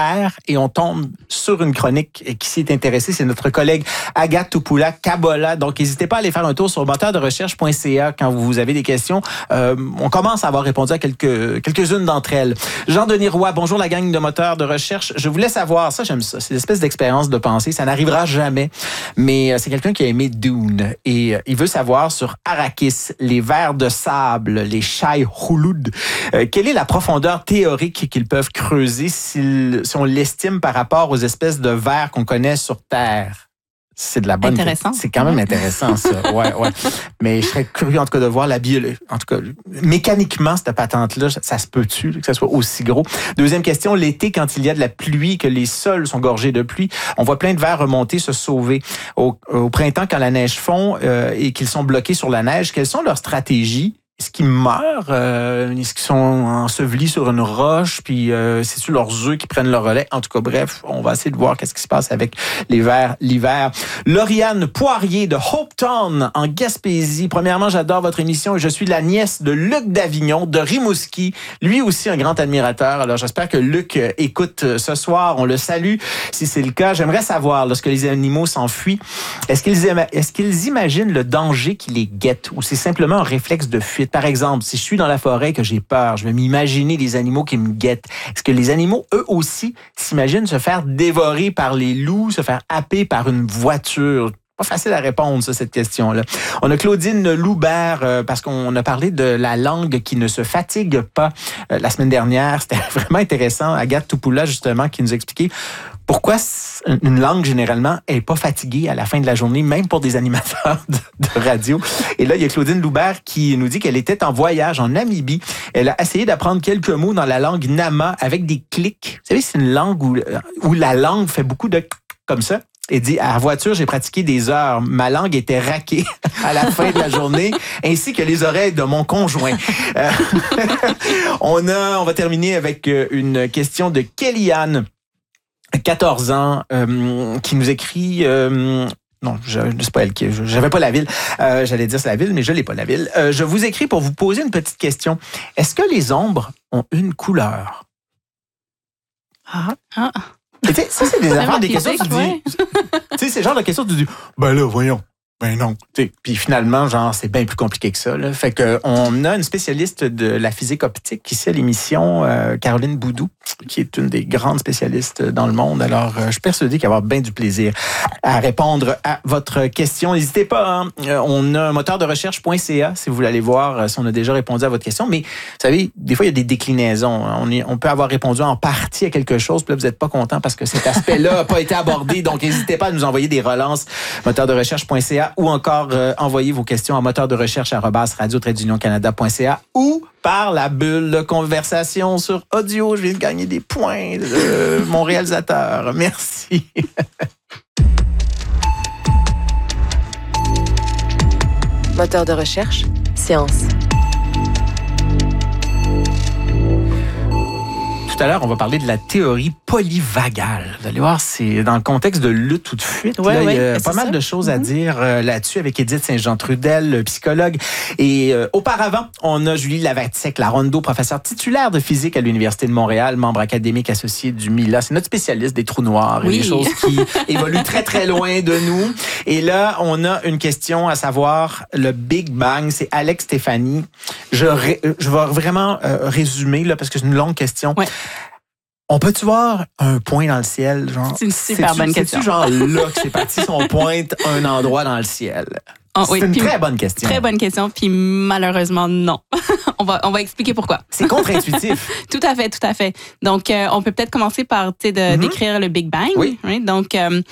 et on tombe sur une chronique qui s'y est intéressée. C'est notre collègue Agathe Topoula-Kabola. Donc, n'hésitez pas à aller faire un tour sur moteurderecherche.ca quand vous avez des questions. On commence à avoir répondu à quelques-unes d'entre elles. Jean-Denis Roy, bonjour la gang de Moteurs de recherche. Je voulais savoir, ça j'aime ça, c'est une espèce d'expérience de pensée. Ça n'arrivera jamais, mais c'est quelqu'un qui a aimé Dune et il veut savoir sur Arrakis, les vers de sable, les Shai-Hulud, quelle est la profondeur théorique qu'ils peuvent creuser si on l'estime par rapport aux espèces de vers qu'on connaît sur Terre. C'est de la bonne... Intéressant. C'est quand même intéressant, ça. Ouais. Mais je serais curieux, en tout cas, de voir la biologie. En tout cas, mécaniquement, cette patente-là, ça se peut-tu, que ça soit aussi gros? Deuxième question, l'été, quand il y a de la pluie, que les sols sont gorgés de pluie, on voit plein de vers remonter, se sauver. Au printemps, quand la neige fond et qu'ils sont bloqués sur la neige, quelles sont leurs stratégies? Est-ce qu'ils meurent? Est-ce qu'ils sont ensevelis sur une roche? Puis c'est-tu leurs œufs qui prennent le relais? En tout cas, bref, on va essayer de voir qu'est-ce qui se passe avec les vers l'hiver. Lauriane Poirier de Hopetown, en Gaspésie. Premièrement, j'adore votre émission et je suis la nièce de Luc d'Avignon, de Rimouski. Lui aussi, un grand admirateur. Alors, j'espère que Luc écoute ce soir. On le salue. Si c'est le cas, j'aimerais savoir, lorsque les animaux s'enfuient, est-ce qu'ils imaginent le danger qui les guette ou c'est simplement un réflexe de fuite? Par exemple, si je suis dans la forêt et que j'ai peur, je vais m'imaginer les animaux qui me guettent. Est-ce que les animaux, eux aussi, s'imaginent se faire dévorer par les loups, se faire happer par une voiture? Pas facile à répondre, ça, cette question-là. On a Claudine Loubert, parce qu'on a parlé de la langue qui ne se fatigue pas la semaine dernière. C'était vraiment intéressant. Agathe Topoula, justement, qui nous expliquait pourquoi une langue, généralement, est pas fatiguée à la fin de la journée, même pour des animateurs de radio. Et là, il y a Claudine Loubert qui nous dit qu'elle était en voyage en Namibie. Elle a essayé d'apprendre quelques mots dans la langue Nama avec des clics. Vous savez, c'est une langue où la langue fait beaucoup de comme ça. Et dit, à la voiture, j'ai pratiqué des heures. Ma langue était raquée à la fin de la journée, ainsi que les oreilles de mon conjoint. On va terminer avec une question de Kellyanne, 14 ans, qui nous écrit... Non, c'est pas elle qui. J'avais pas la ville. J'allais dire c'est la ville, mais je l'ai pas la ville. Je vous écris pour vous poser une petite question. Est-ce que les ombres ont une couleur? Tu sais, ça, c'est des affaires, des questions que tu dis. Tu sais, c'est le genre de questions que tu dis, ben là, voyons. Ben non. Puis finalement, genre, c'est bien plus compliqué que ça. Là. Fait que on a une spécialiste de la physique optique ici à l'émission, Caroline Boudou, qui est une des grandes spécialistes dans le monde. Alors, je suis persuadé qu'elle va avoir bien du plaisir à répondre à votre question. N'hésitez pas, hein? On a un moteur de recherche.ca si vous voulez aller voir si on a déjà répondu à votre question. Mais vous savez, des fois, il y a des déclinaisons. On peut avoir répondu en partie à quelque chose, puis là, vous n'êtes pas content parce que cet aspect-là n'a pas été abordé. Donc, n'hésitez pas à nous envoyer des relances, moteur de recherche.ca, ou encore envoyez vos questions à moteur de recherche@radio-canada.ca ou par la bulle de conversation sur audio. Je viens de gagner des points de mon réalisateur. Merci. Moteur de recherche, science. Tout à l'heure, on va parler de la théorie polyvagale. Vous allez voir, c'est dans le contexte de lutte ou de fuite. Ouais, là, il y a c'est pas mal ça. de choses à dire là-dessus avec Édith Saint-Jean-Trudel, psychologue. Et auparavant, on a Julie Lavatsek-Larondeau, professeure titulaire de physique à l'Université de Montréal, membre académique associé du MILA. C'est notre spécialiste des trous noirs et des choses qui évoluent très, très loin de nous. Et là, on a une question à savoir, le Big Bang. C'est Alex Stéphanie. Je vais vraiment résumer, là, parce que c'est une longue question. Ouais. On peut-tu voir un point dans le ciel? Genre, C'est une super bonne question. C'est-tu genre là que c'est parti, si on pointe un endroit dans le ciel? Oui, C'est une puis très bonne question. Très bonne question, puis malheureusement, non. on va expliquer pourquoi. C'est contre-intuitif. Tout à fait. Donc, on peut peut-être commencer par décrire le Big Bang. Oui. Donc,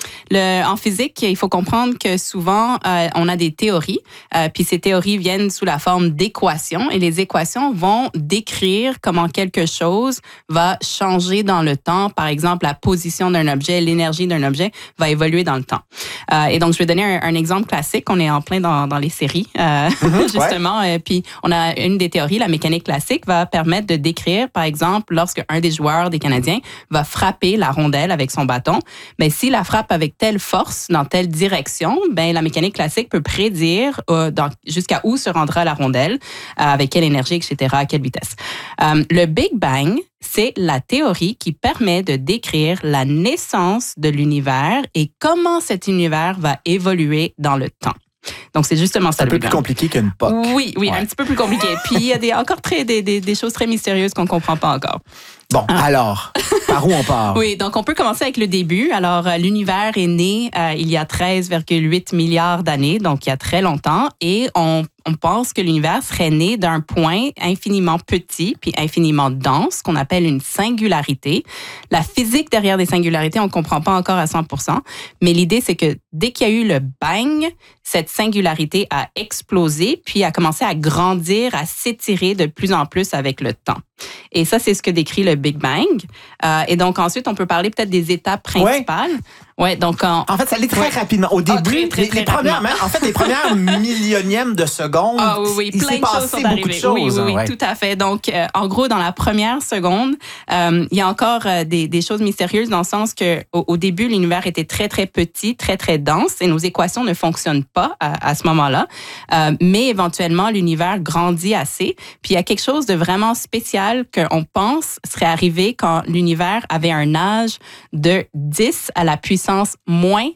en physique, il faut comprendre que souvent, on a des théories, puis ces théories viennent sous la forme d'équations, et les équations vont décrire comment quelque chose va changer dans le temps. Par exemple, la position d'un objet, l'énergie d'un objet va évoluer dans le temps. Et donc, je vais donner un exemple classique. On est en plein dans les séries, justement. Puis, on a une des théories, la mécanique classique, va permettre de décrire, par exemple, lorsque un des joueurs des Canadiens va frapper la rondelle avec son bâton, ben, s'il la frappe avec telle force, dans telle direction, ben, la mécanique classique peut prédire jusqu'à où se rendra la rondelle, avec quelle énergie, etc., à quelle vitesse. Le Big Bang, c'est la théorie qui permet de décrire la naissance de l'univers et comment cet univers va évoluer dans le temps. Donc, c'est justement ça. C'est un peu plus compliqué qu'une POC. Oui, ouais. Un petit peu plus compliqué. Puis, il y a encore des choses très mystérieuses qu'on ne comprend pas encore. Bon, alors, par où on part? Oui, donc on peut commencer avec le début. Alors, l'univers est né il y a 13,8 milliards d'années, donc il y a très longtemps, et on pense que l'univers serait né d'un point infiniment petit puis infiniment dense, qu'on appelle une singularité. La physique derrière des singularités, on ne comprend pas encore à 100%, mais l'idée, c'est que dès qu'il y a eu le bang, cette singularité a explosé, puis a commencé à grandir, à s'étirer de plus en plus avec le temps. Et ça, c'est ce que décrit le Big Bang. Et donc, ensuite, on peut parler peut-être des étapes principales. Ouais, donc en fait, ça allait très rapidement. Au début, très les premières, en fait, les premières millionièmes de seconde, il plein s'est de choses passé sont beaucoup arrivées. de choses. Oui, tout à fait. Donc, en gros, dans la première seconde, il y a encore des choses mystérieuses dans le sens que au début, l'univers était très, très petit, très, très dense et nos équations ne fonctionnent pas à ce moment-là. Mais éventuellement, l'univers grandit assez. Puis, il y a quelque chose de vraiment spécial qu'on pense serait arrivé quand l'univers avait un âge de 10 à la puissance moins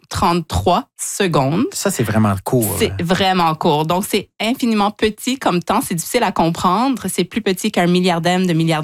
33 secondes. Ça, c'est vraiment court. C'est vraiment court. Donc, c'est infiniment petit comme temps. C'est difficile à comprendre. C'est plus petit qu'un milliardième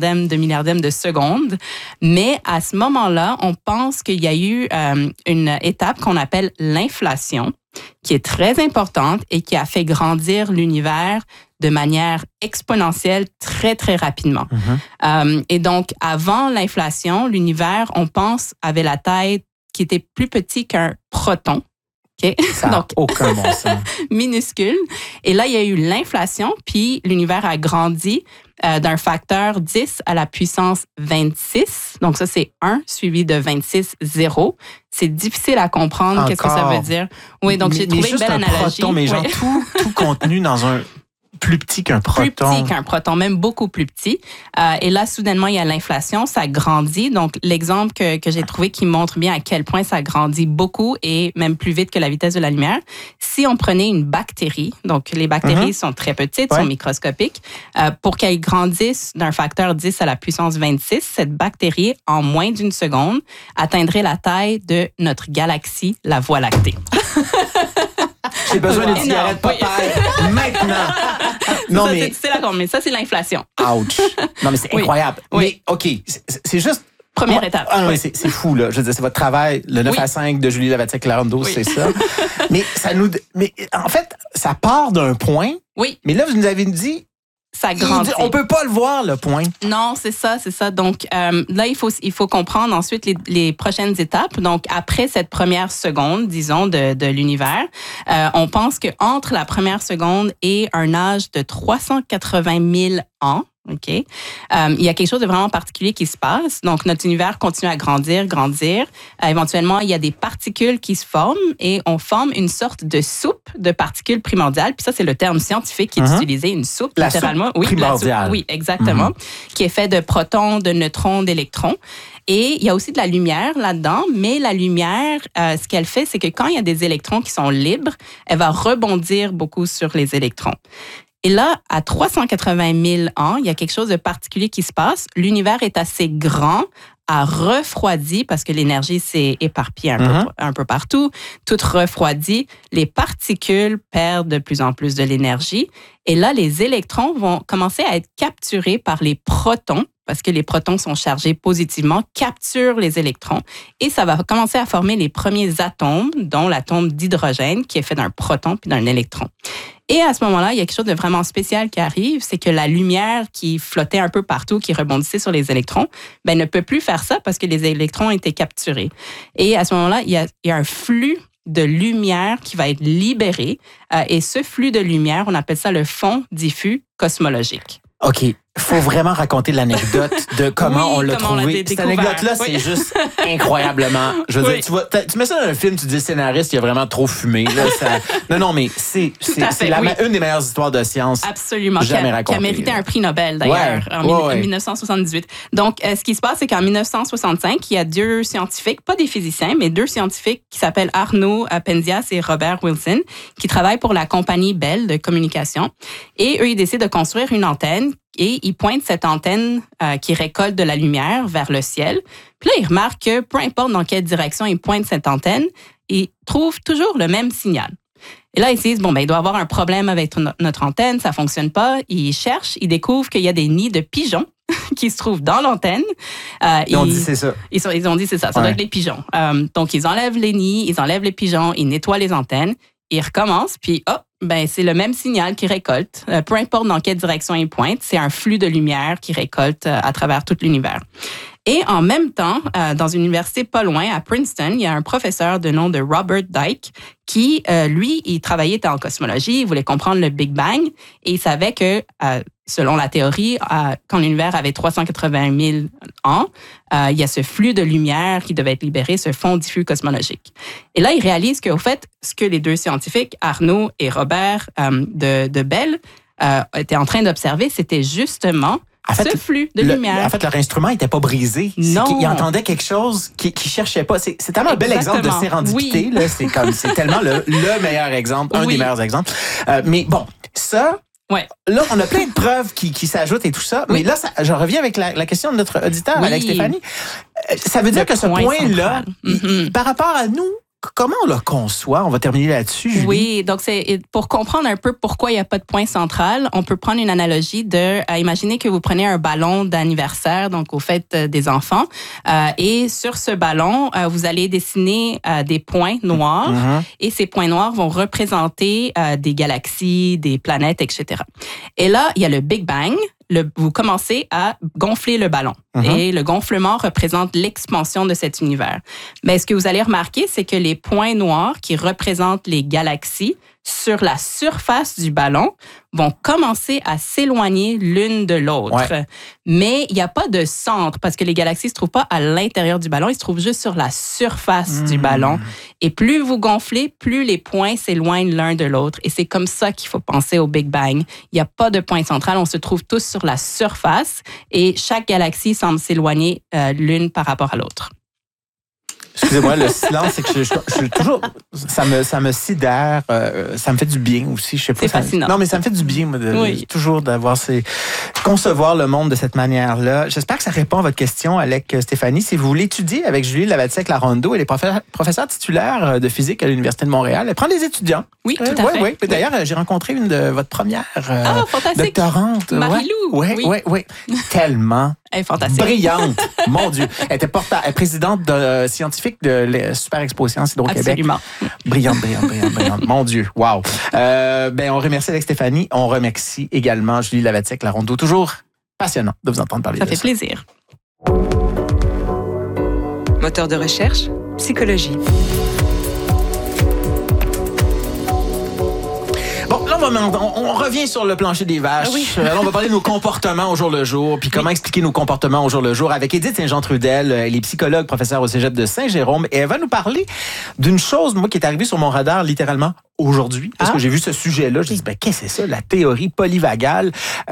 de seconde. Mais à ce moment-là, on pense qu'il y a eu une étape qu'on appelle l'inflation, qui est très importante et qui a fait grandir l'univers de manière exponentielle très, très rapidement. Et donc, avant l'inflation, l'univers, on pense, avait la taille qui était plus petit qu'un proton. Okay? Ça n'a aucun bon sens. Minuscule. Et là, il y a eu l'inflation, puis l'univers a grandi d'un facteur 10 à la puissance 26. Donc ça, c'est 1 suivi de 26, 0. C'est difficile à comprendre. Qu'est-ce que ça veut dire. Oui, donc j'ai trouvé une belle analogie. Proton, mais genre tout contenu dans un plus petit qu'un proton. Plus petit qu'un proton, même beaucoup plus petit. Et là, soudainement, il y a l'inflation, ça grandit. Donc, l'exemple que j'ai trouvé qui montre bien à quel point ça grandit beaucoup et même plus vite que la vitesse de la lumière. Si on prenait une bactérie, donc les bactéries sont très petites, sont microscopiques, pour qu'elles grandissent d'un facteur 10 à la puissance 26, cette bactérie, en moins d'une seconde, atteindrait la taille de notre galaxie, la Voie lactée. J'ai besoin d'une cigarette Popeye maintenant. Non, mais ça, c'est l'inflation. Ouch. Non, mais c'est incroyable. Mais, OK, c'est juste... Première étape. Ah non, mais c'est fou, là. Je veux dire, c'est votre travail, le 9 à 5 de Julie Lavatier-Clarando, c'est ça. Mais en fait, ça part d'un point. Oui. Mais là, vous nous avez dit... Ça grandit. On peut pas le voir, le point. Non, c'est ça. Donc, là, il faut comprendre ensuite les prochaines étapes. Donc, après cette première seconde, disons, de l'univers, on pense qu'entre la première seconde et un âge de 380 000 ans, OK? Il y a quelque chose de vraiment particulier qui se passe. Donc, notre univers continue à grandir. Éventuellement, il y a des particules qui se forment et on forme une sorte de soupe de particules primordiales. Puis ça, c'est le terme scientifique qui est utilisé, une soupe, littéralement. Soupe primordiale. Oui, exactement. Qui est fait de protons, de neutrons, d'électrons. Et il y a aussi de la lumière là-dedans, mais la lumière, ce qu'elle fait, c'est que quand il y a des électrons qui sont libres, elle va rebondir beaucoup sur les électrons. Et là, à 380 000 ans, il y a quelque chose de particulier qui se passe. L'univers est assez grand, a refroidi parce que l'énergie s'est éparpillée un peu partout. Tout refroidit. Les particules perdent de plus en plus de l'énergie. Et là, les électrons vont commencer à être capturés par les protons parce que les protons sont chargés positivement, capturent les électrons et ça va commencer à former les premiers atomes, dont l'atome d'hydrogène qui est fait d'un proton puis d'un électron. Et à ce moment-là, il y a quelque chose de vraiment spécial qui arrive, c'est que la lumière qui flottait un peu partout, qui rebondissait sur les électrons, ne peut plus faire ça parce que les électrons ont été capturés. Et à ce moment-là, il y a un flux de lumière qui va être libéré. Et ce flux de lumière, on appelle ça le fond diffus cosmologique. OK. Il faut vraiment raconter l'anecdote de comment on l'a trouvé. Cette anecdote-là, c'est juste incroyablement... Je veux dire, tu mets ça dans un film, tu dis le scénariste, il a vraiment trop fumé. Là, non, mais c'est une des meilleures histoires de science jamais racontées. Qui a mérité un prix Nobel, d'ailleurs, en 1978. Donc, ce qui se passe, c'est qu'en 1965, il y a deux scientifiques, pas des physiciens, mais deux scientifiques qui s'appellent Arno Penzias et Robert Wilson, qui travaillent pour la compagnie Bell de communication. Et eux, ils décident de construire une antenne et ils pointent cette antenne qui récolte de la lumière vers le ciel. Puis là, ils remarquent que peu importe dans quelle direction ils pointent cette antenne, ils trouvent toujours le même signal. Et là, ils se disent, il doit y avoir un problème avec notre antenne, ça fonctionne pas. Ils cherchent, ils découvrent qu'il y a des nids de pigeons qui se trouvent dans l'antenne. Ils ont dit, c'est ça. Ils ont dit, c'est ça, ça doit être les pigeons. Donc, ils enlèvent les nids, ils enlèvent les pigeons, ils nettoient les antennes, ils recommencent, puis c'est le même signal qu'ils récoltent. Peu importe dans quelle direction ils pointent, c'est un flux de lumière qu'ils récoltent à travers tout l'univers. Et en même temps, dans une université pas loin, à Princeton, il y a un professeur de nom de Robert Dike qui, lui, il travaillait en cosmologie, il voulait comprendre le Big Bang et il savait que, selon la théorie, quand l'univers avait 380 000 ans, il y a ce flux de lumière qui devait être libéré, ce fond diffus cosmologique. Et là, il réalise qu'au fait, ce que les deux scientifiques, Arno et Robert de Bell, étaient en train d'observer, c'était justement ce flux de lumière. En fait, leur instrument n'était pas brisé. Non. Ils entendaient quelque chose qu'ils ne cherchaient pas. C'est tellement un bel exemple de sérendipité. Là. C'est tellement le meilleur exemple, un des meilleurs exemples. Mais bon, ça... Ouais. Là, on a plein de preuves qui s'ajoutent et tout ça. Mais là, je reviens avec la question de notre auditeur, Alex Stéphanie. Ça veut dire que ce point-là, par rapport à nous, comment on le conçoit? On va terminer là-dessus, Julie. Oui, donc c'est pour comprendre un peu pourquoi il n'y a pas de point central, on peut prendre une analogie imaginez que vous prenez un ballon d'anniversaire, donc au fait des enfants, et sur ce ballon, vous allez dessiner des points noirs, et ces points noirs vont représenter des galaxies, des planètes, etc. Et là, il y a le Big Bang. Vous commencez à gonfler le ballon. Et le gonflement représente l'expansion de cet univers. Mais ce que vous allez remarquer, c'est que les points noirs qui représentent les galaxies sur la surface du ballon vont commencer à s'éloigner l'une de l'autre. Ouais. Mais il n'y a pas de centre parce que les galaxies ne se trouvent pas à l'intérieur du ballon, ils se trouvent juste sur la surface du ballon. Et plus vous gonflez, plus les points s'éloignent l'un de l'autre. Et c'est comme ça qu'il faut penser au Big Bang. Il n'y a pas de point central, on se trouve tous sur la surface et chaque galaxie semble s'éloigner l'une par rapport à l'autre. Excusez-moi, le silence, c'est que je suis toujours... Ça me sidère, ça me fait du bien aussi. Je sais pas. C'est fascinant. Non, mais ça me fait du bien, moi, toujours d'avoir concevoir le monde de cette manière-là. J'espère que ça répond à votre question, avec Stéphanie. Si vous voulez étudier avec Julie Lavatiec-Larondeau, elle est professeure titulaire de physique à l'Université de Montréal. Elle prend des étudiants. Oui, tout à fait. Oui. D'ailleurs, j'ai rencontré une de votre première fantastique. doctorante. Marie-Lou. Oui. Tellement Elle est fantastique. brillante. Mon Dieu. Elle était présidente scientifique de Super Expo Sciences Hydro-Québec. Absolument. Brillante. Mon Dieu. Wow. On remercie avec Stéphanie. On remercie également Julie Lavatiec-Larondeau. Toujours passionnant de vous entendre parler Ça de fait ça. plaisir. Moteur de recherche, psychologie. Bon, là, on revient sur le plancher des vaches. Oui. Alors, on va parler de nos comportements au jour le jour, puis comment expliquer nos comportements au jour le jour avec Édith Saint-Jean-Trudel. Elle est psychologue, professeure au Cégep de Saint-Jérôme, et elle va nous parler d'une chose, moi, qui est arrivée sur mon radar littéralement aujourd'hui, parce que j'ai vu ce sujet-là. Je me dis, qu'est-ce que c'est ça, la théorie polyvagale?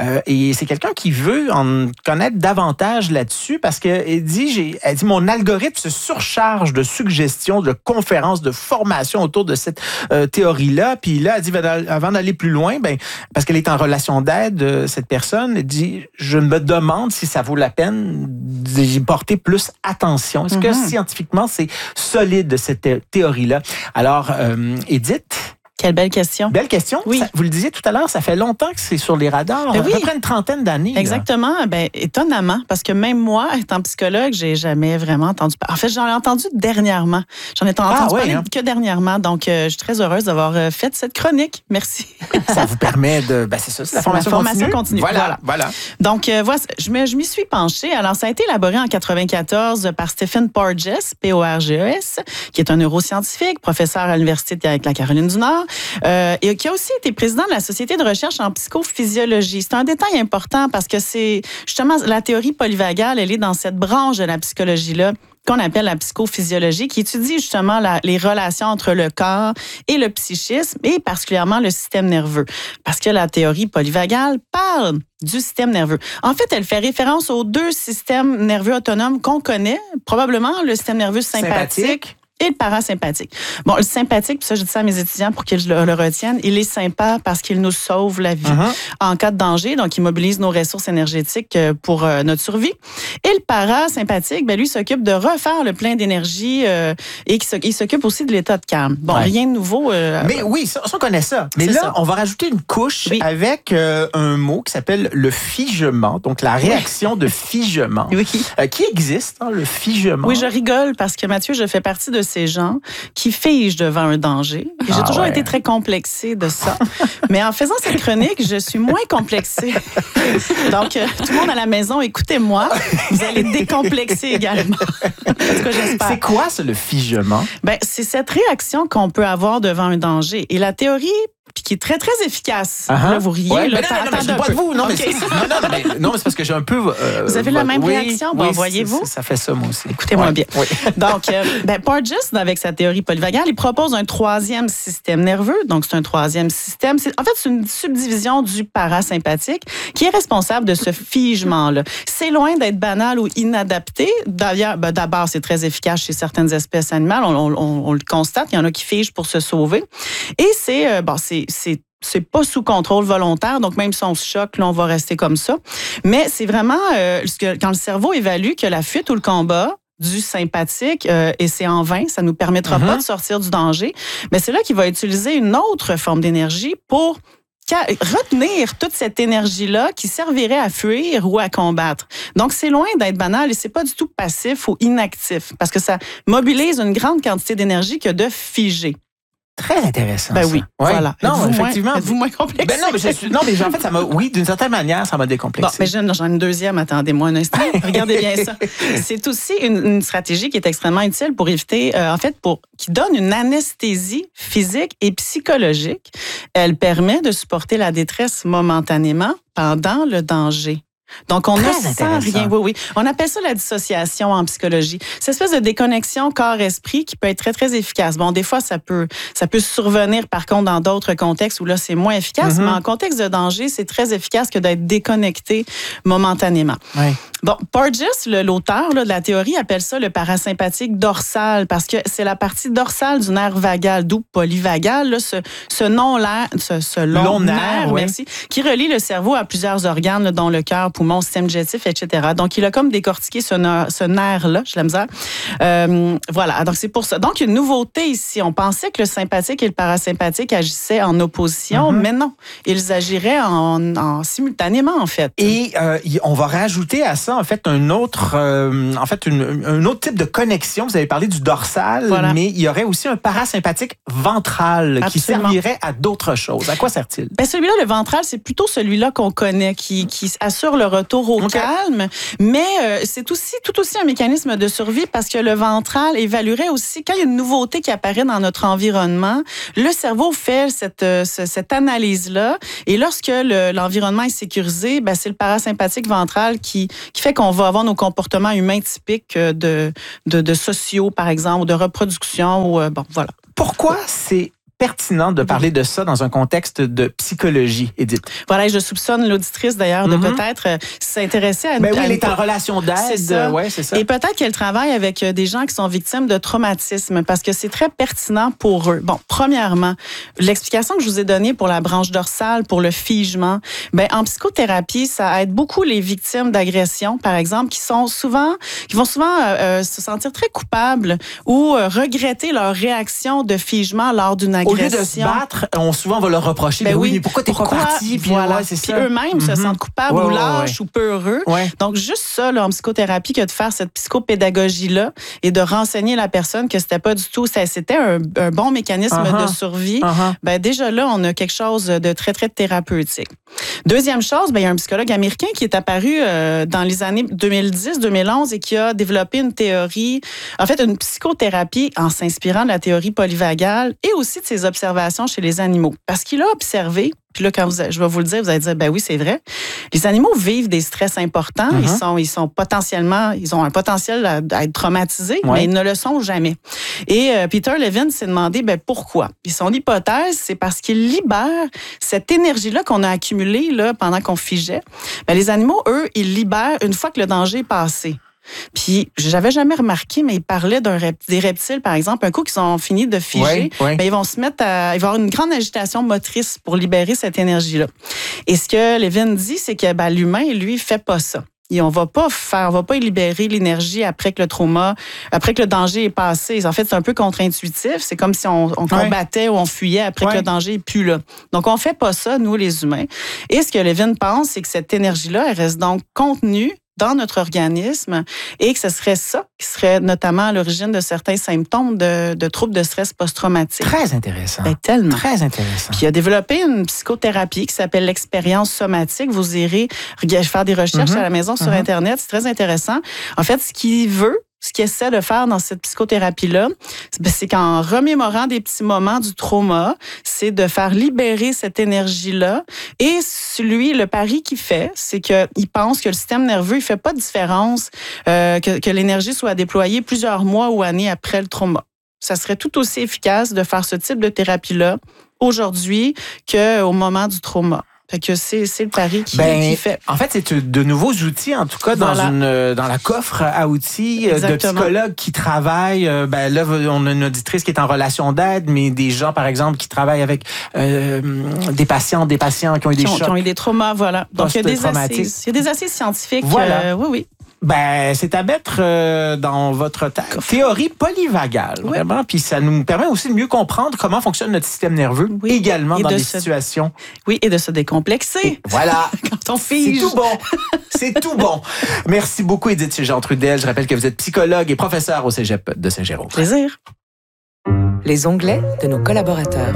Et c'est quelqu'un qui veut en connaître davantage là-dessus, parce qu'elle dit, mon algorithme se surcharge de suggestions, de conférences, de formations autour de cette théorie-là. Puis là, elle dit, avant d'aller plus loin, parce qu'elle est en relation d'aide, cette personne, elle dit, je me demande si ça vaut la peine d'y porter plus attention. Est-ce que scientifiquement, c'est solide, cette théorie-là? Alors, Édith... Quelle belle question. Belle question. Oui. Vous le disiez tout à l'heure, ça fait longtemps que c'est sur les radars. À peu près une trentaine d'années. Exactement. Étonnamment, parce que même moi, étant psychologue, j'ai jamais vraiment entendu parler. En fait, j'en ai entendu dernièrement. J'en ai entendu parler que dernièrement. Donc, je suis très heureuse d'avoir fait cette chronique. Merci. Ça vous permet de... c'est ça, c'est la formation continue. Voilà. Donc, je m'y suis penchée. Alors, ça a été élaboré en 1994 par Stephen Porges, Porges, qui est un neuroscientifique, professeur à l'Université de la Caroline du Nord, et qui a aussi été président de la Société de recherche en psychophysiologie. C'est un détail important parce que c'est justement la théorie polyvagale, elle est dans cette branche de la psychologie-là qu'on appelle la psychophysiologie, qui étudie justement les relations entre le corps et le psychisme, et particulièrement le système nerveux. Parce que la théorie polyvagale parle du système nerveux. En fait, elle fait référence aux deux systèmes nerveux autonomes qu'on connaît, probablement le système nerveux sympathique et le parasympathique. Bon, le sympathique, puis ça, je dis ça à mes étudiants pour qu'ils le retiennent, il est sympa parce qu'il nous sauve la vie en cas de danger, donc il mobilise nos ressources énergétiques pour notre survie. Et le parasympathique, lui, s'occupe de refaire le plein d'énergie et il s'occupe aussi de l'état de calme. Bon, rien de nouveau. Mais oui, ça, on connaît ça. Mais là, on va rajouter une couche avec un mot qui s'appelle le figement, donc la réaction de figement, qui existe, le figement. Oui, je rigole parce que, Mathieu, je fais partie de ces gens qui figent devant un danger. Et j'ai toujours été très complexée de ça. Mais en faisant cette chronique, je suis moins complexée. Donc, tout le monde à la maison, écoutez-moi. Vous allez décomplexer également. En tout cas, j'espère. C'est quoi, ça, le figement? C'est cette réaction qu'on peut avoir devant un danger. Et la théorie qui est très, très efficace. Là, vous riez. Ouais, là, non, je ne pas de vous. Non, okay. mais c'est parce que j'ai un peu... vous avez la même réaction? Bon, voyez-vous? Ça fait ça, moi aussi. Écoutez-moi bien. Oui. Donc, Porges, avec sa théorie polyvagale, il propose un troisième système nerveux. Donc, c'est un troisième système. En fait, c'est une subdivision du parasympathique qui est responsable de ce figement-là. C'est loin d'être banal ou inadapté. D'ailleurs, d'abord, c'est très efficace chez certaines espèces animales. On le constate. Il y en a qui figent pour se sauver. Et c'est pas sous contrôle volontaire, donc même si on se choque, là, on va rester comme ça. Mais c'est vraiment quand le cerveau évalue que la fuite ou le combat du sympathique, et c'est en vain, ça nous permettra pas de sortir du danger, mais c'est là qu'il va utiliser une autre forme d'énergie pour retenir toute cette énergie-là qui servirait à fuir ou à combattre. Donc, c'est loin d'être banal et c'est pas du tout passif ou inactif parce que ça mobilise une grande quantité d'énergie que de figer. Très intéressant. Ben ça. oui, Ouais. voilà. Non, effectivement. Êtes-vous moins complexé? Ben non, mais en fait, oui, d'une certaine manière, ça m'a décomplexé. Bon, mais j'en ai une deuxième. Attendez-moi un instant. Regardez bien ça. C'est aussi une stratégie qui est extrêmement utile pour éviter, qui donne une anesthésie physique et psychologique. Elle permet de supporter la détresse momentanément pendant le danger. Donc, on ne sent rien. Oui. On appelle ça la dissociation en psychologie. Cette espèce de déconnexion corps-esprit qui peut être très, très efficace. Bon, des fois, ça peut survenir, par contre, dans d'autres contextes où là, c'est moins efficace. Mais en contexte de danger, c'est très efficace que d'être déconnecté momentanément. Oui. Bon, Porges, l'auteur de la théorie, appelle ça le parasympathique dorsal parce que c'est la partie dorsale du nerf vagal, d'où polyvagal, là, ce long nerf, merci, qui relie le cerveau à plusieurs organes, là, dont le cœur, poumon, système digestif, etc. Donc, il a comme décortiqué ce nerf-là, j'ai la misère. Voilà, donc c'est pour ça. Donc, une nouveauté ici. On pensait que le sympathique et le parasympathique agissaient en opposition, mais non. Ils agiraient en simultanément, en fait. Et on va rajouter à ça, en fait, un autre type de connexion. Vous avez parlé du dorsal, mais il y aurait aussi un parasympathique ventral qui servirait à d'autres choses. À quoi sert-il? Ben, celui-là, le ventral, c'est plutôt celui-là qu'on connaît, qui assure le retour au calme, mais c'est tout aussi un mécanisme de survie parce que le ventral évaluerait aussi, quand il y a une nouveauté qui apparaît dans notre environnement, le cerveau fait cette analyse-là, et lorsque l'environnement est sécurisé, ben, c'est le parasympathique ventral qui fait qu'on va avoir nos comportements humains typiques de sociaux, par exemple, ou de reproduction. Ou, bon, voilà. Pourquoi c'est pertinent de parler de ça dans un contexte de psychologie, Édith? Voilà, et je soupçonne l'auditrice d'ailleurs de peut-être s'intéresser à... Ben oui, elle est en relation d'aide. C'est ça. Ouais, c'est ça. Et peut-être qu'elle travaille avec des gens qui sont victimes de traumatisme parce que c'est très pertinent pour eux. Bon, premièrement, l'explication que je vous ai donnée pour la branche dorsale, pour le figement, ben en psychothérapie, ça aide beaucoup les victimes d'agression, par exemple, qui vont souvent se sentir très coupables ou regretter leur réaction de figement lors d'une agression. Au lieu de se battre, on souvent va leur reprocher. Ben oui, mais pourquoi t'es pas parti? Puis voilà. C'est puis ça. eux-mêmes se sentent coupables ou lâches ou peureux. Ouais. Donc, juste ça, là, en psychothérapie, que de faire cette psychopédagogie-là et de renseigner la personne que c'était pas du tout, c'était un bon mécanisme de survie. Ben, déjà là, on a quelque chose de très, très thérapeutique. Deuxième chose, ben, il y a un psychologue américain qui est apparu dans les années 2010-2011 et qui a développé une théorie, en fait, une psychothérapie en s'inspirant de la théorie polyvagale et aussi de ses observations chez les animaux. Parce qu'il a observé, puis là, quand je vais vous le dire, vous allez dire, ben oui, c'est vrai. Les animaux vivent des stress importants. Ils sont potentiellement, ils ont un potentiel à être traumatisés, mais ils ne le sont jamais. Et Peter Levine s'est demandé, ben pourquoi? Puis son hypothèse, c'est parce qu'il libère cette énergie-là qu'on a accumulée là, pendant qu'on figeait. Ben, les animaux, eux, ils libèrent une fois que le danger est passé. Puis, j'avais jamais remarqué, mais il parlait des reptiles, par exemple. Un coup qu'ils ont fini de figer, ben, ils vont se mettre il va y avoir une grande agitation motrice pour libérer cette énergie-là. Et ce que Levine dit, c'est que ben, l'humain, lui, fait pas ça. Et on va pas libérer l'énergie après que le danger est passé. En fait, c'est un peu contre-intuitif. C'est comme si on combattait ou on fuyait après que le danger est plus là. Donc, on fait pas ça, nous, les humains. Et ce que Levine pense, c'est que cette énergie-là, elle reste donc contenue dans notre organisme et que ce serait ça qui serait notamment à l'origine de certains symptômes de troubles de stress post-traumatique. Très intéressant. Ben, tellement. Très intéressant. Puis il a développé une psychothérapie qui s'appelle l'expérience somatique. Vous irez faire des recherches à la maison sur Internet. C'est très intéressant. En fait, ce qu'il essaie de faire dans cette psychothérapie-là, c'est qu'en remémorant des petits moments du trauma, c'est de faire libérer cette énergie-là. Et lui, le pari qu'il fait, c'est qu'il pense que le système nerveux, il fait pas de différence que l'énergie soit déployée plusieurs mois ou années après le trauma. Ça serait tout aussi efficace de faire ce type de thérapie-là aujourd'hui qu'au moment du trauma. Fait que c'est le pari qui fait. En fait, c'est de nouveaux outils, en tout cas, dans la coffre à outils de psychologues qui travaillent. Là, on a une auditrice qui est en relation d'aide, mais des gens, par exemple, qui travaillent avec des patients qui ont eu des chocs. Qui ont eu des traumas, voilà. Donc, il y a des assises scientifiques. Voilà. Oui. Ben, c'est à mettre dans votre théorie polyvagale, vraiment. Puis ça nous permet aussi de mieux comprendre comment fonctionne notre système nerveux, également dans des situations. Oui, et de se décomplexer. Et voilà. Quand on fige. C'est tout bon. C'est tout bon. Merci beaucoup, Édith Jean-Trudel. Je rappelle que vous êtes psychologue et professeur au Cégep de Saint-Jérôme. Plaisir. les onglets de nos collaborateurs.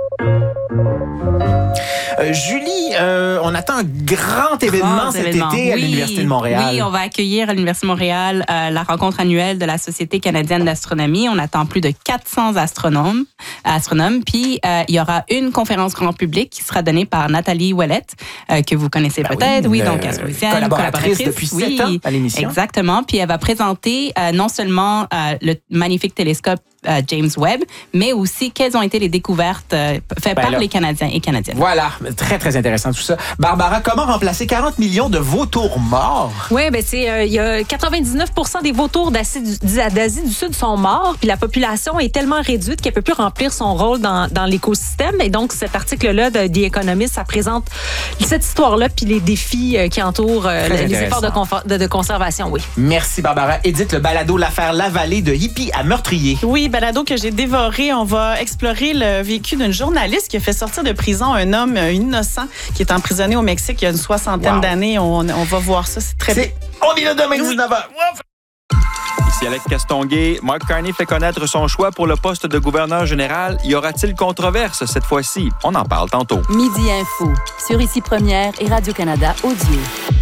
Julie, on attend un grand événement cet été à l'Université de Montréal. Oui, on va accueillir à l'Université de Montréal la rencontre annuelle de la Société canadienne d'astronomie. On attend plus de 400 astronomes. Puis, il y aura une conférence grand public qui sera donnée par Nathalie Ouellette, que vous connaissez peut-être. Oui, donc astrophysicienne, collaboratrice depuis 7 ans à l'émission. Exactement. Puis, elle va présenter non seulement le magnifique télescope James Webb, mais aussi quelles ont été les découvertes faites par les Canadiens et Canadiennes. Voilà, très, très intéressant tout ça. Barbara, comment remplacer 40 millions de vautours morts? Oui, il y a 99% des vautours d'Asie du Sud sont morts, puis la population est tellement réduite qu'elle ne peut plus remplir son rôle dans l'écosystème. Et donc, cet article-là de The Economist, ça présente cette histoire-là, puis les défis qui entourent les efforts de conservation, oui. Merci, Barbara. Édith, le balado L'affaire Lavallée de Hippie à Meurtrier. Oui, balado que j'ai dévoré. On va explorer le vécu d'une journaliste qui a fait sortir de prison un homme innocent qui est emprisonné au Mexique il y a une 60aine d'années. On va voir ça. C'est très bien. On est là demain, 19h. Ici Alex Castonguay. Mark Carney fait connaître son choix pour le poste de gouverneur général. Y aura-t-il controverse cette fois-ci? On en parle tantôt. Midi Info, sur Ici Première et Radio-Canada Audio.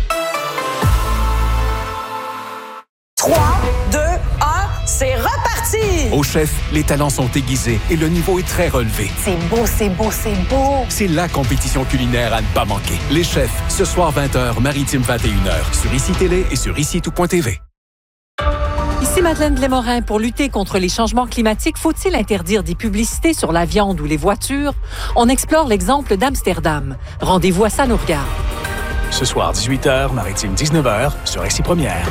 3, 2, 1, c'est reparti! Au chef, les talents sont aiguisés et le niveau est très relevé. C'est beau, c'est beau, c'est beau! C'est la compétition culinaire à ne pas manquer. Les chefs, ce soir 20h, Maritime 21h, sur ICI Télé et sur ICI-tout.tv. Ici Madeleine Lémorin. Pour lutter contre les changements climatiques, faut-il interdire des publicités sur la viande ou les voitures? On explore l'exemple d'Amsterdam. Rendez-vous à Ça nous regarde. Ce soir, 18h, Maritime 19h, sur ICI Première.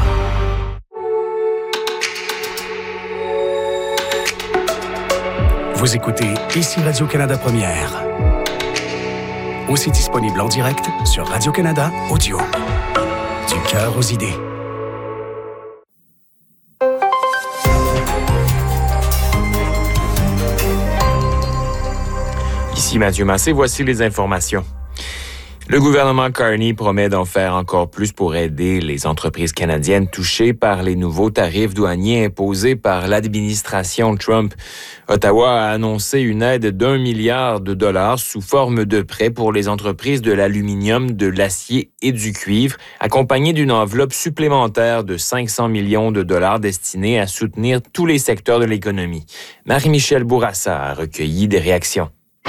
Vous écoutez Ici Radio-Canada Première. Aussi disponible en direct sur Radio-Canada Audio. Du cœur aux idées. Ici Mathieu Massé, voici les informations. Le gouvernement Carney promet d'en faire encore plus pour aider les entreprises canadiennes touchées par les nouveaux tarifs douaniers imposés par l'administration Trump. Ottawa a annoncé une aide d'1 milliard de dollars sous forme de prêts pour les entreprises de l'aluminium, de l'acier et du cuivre, accompagnée d'une enveloppe supplémentaire de 500 millions de dollars destinée à soutenir tous les secteurs de l'économie. Marie-Michel Bourassa a recueilli des réactions.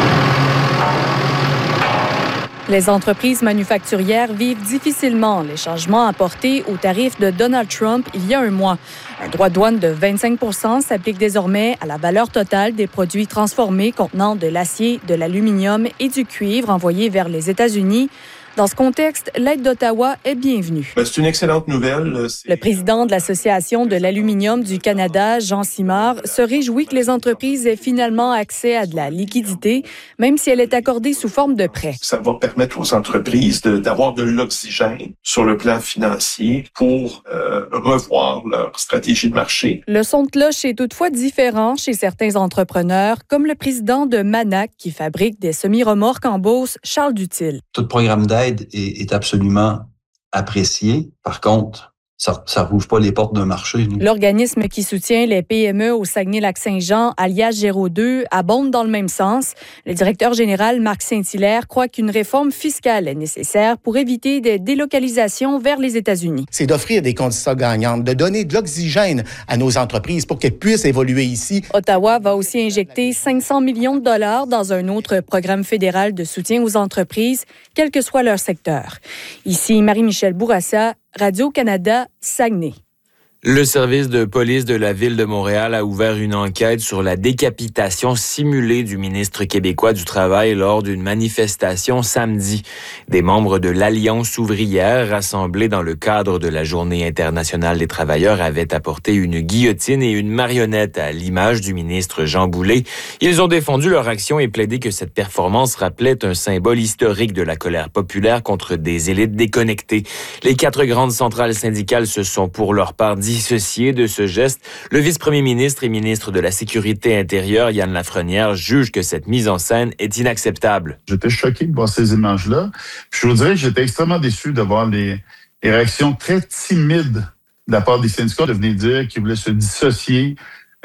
Les entreprises manufacturières vivent difficilement les changements apportés aux tarifs de Donald Trump il y a un mois. Un droit de douane de 25 % s'applique désormais à la valeur totale des produits transformés contenant de l'acier, de l'aluminium et du cuivre envoyés vers les États-Unis. Dans ce contexte, l'aide d'Ottawa est bienvenue. C'est une excellente nouvelle. Le président de l'Association de l'aluminium du Canada, Jean Simard, se réjouit que les entreprises aient finalement accès à de la liquidité, même si elle est accordée sous forme de prêt. Ça va permettre aux entreprises d'avoir de l'oxygène sur le plan financier pour revoir leur stratégie de marché. Le son de cloche est toutefois différent chez certains entrepreneurs, comme le président de Manac, qui fabrique des semi-remorques en Beauce, Charles Dutil. Tout programme d'aide est absolument apprécié. Par contre, ça ne rouvre pas les portes d'un marché. L'organisme qui soutient les PME au Saguenay-Lac-Saint-Jean, alias Géraud 2, abonde dans le même sens. Le directeur général Marc Saint-Hilaire croit qu'une réforme fiscale est nécessaire pour éviter des délocalisations vers les États-Unis. C'est d'offrir des conditions gagnantes, de donner de l'oxygène à nos entreprises pour qu'elles puissent évoluer ici. Ottawa va aussi injecter 500 millions de dollars dans un autre programme fédéral de soutien aux entreprises, quel que soit leur secteur. Ici Marie-Michel Bourassa, Radio-Canada, Saguenay. Le service de police de la Ville de Montréal a ouvert une enquête sur la décapitation simulée du ministre québécois du Travail lors d'une manifestation samedi. Des membres de l'Alliance ouvrière rassemblés dans le cadre de la Journée internationale des travailleurs avaient apporté une guillotine et une marionnette à l'image du ministre Jean Boulet. Ils ont défendu leur action et plaidé que cette performance rappelait un symbole historique de la colère populaire contre des élites déconnectées. Les 4 grandes centrales syndicales se sont pour leur part dissocié de ce geste. Le vice-premier ministre et ministre de la Sécurité intérieure, Yann Lafrenière, juge que cette mise en scène est inacceptable. J'étais choqué de voir ces images-là. Puis je vous dirais que j'étais extrêmement déçu de voir les réactions très timides de la part des syndicats de venir dire qu'ils voulaient se dissocier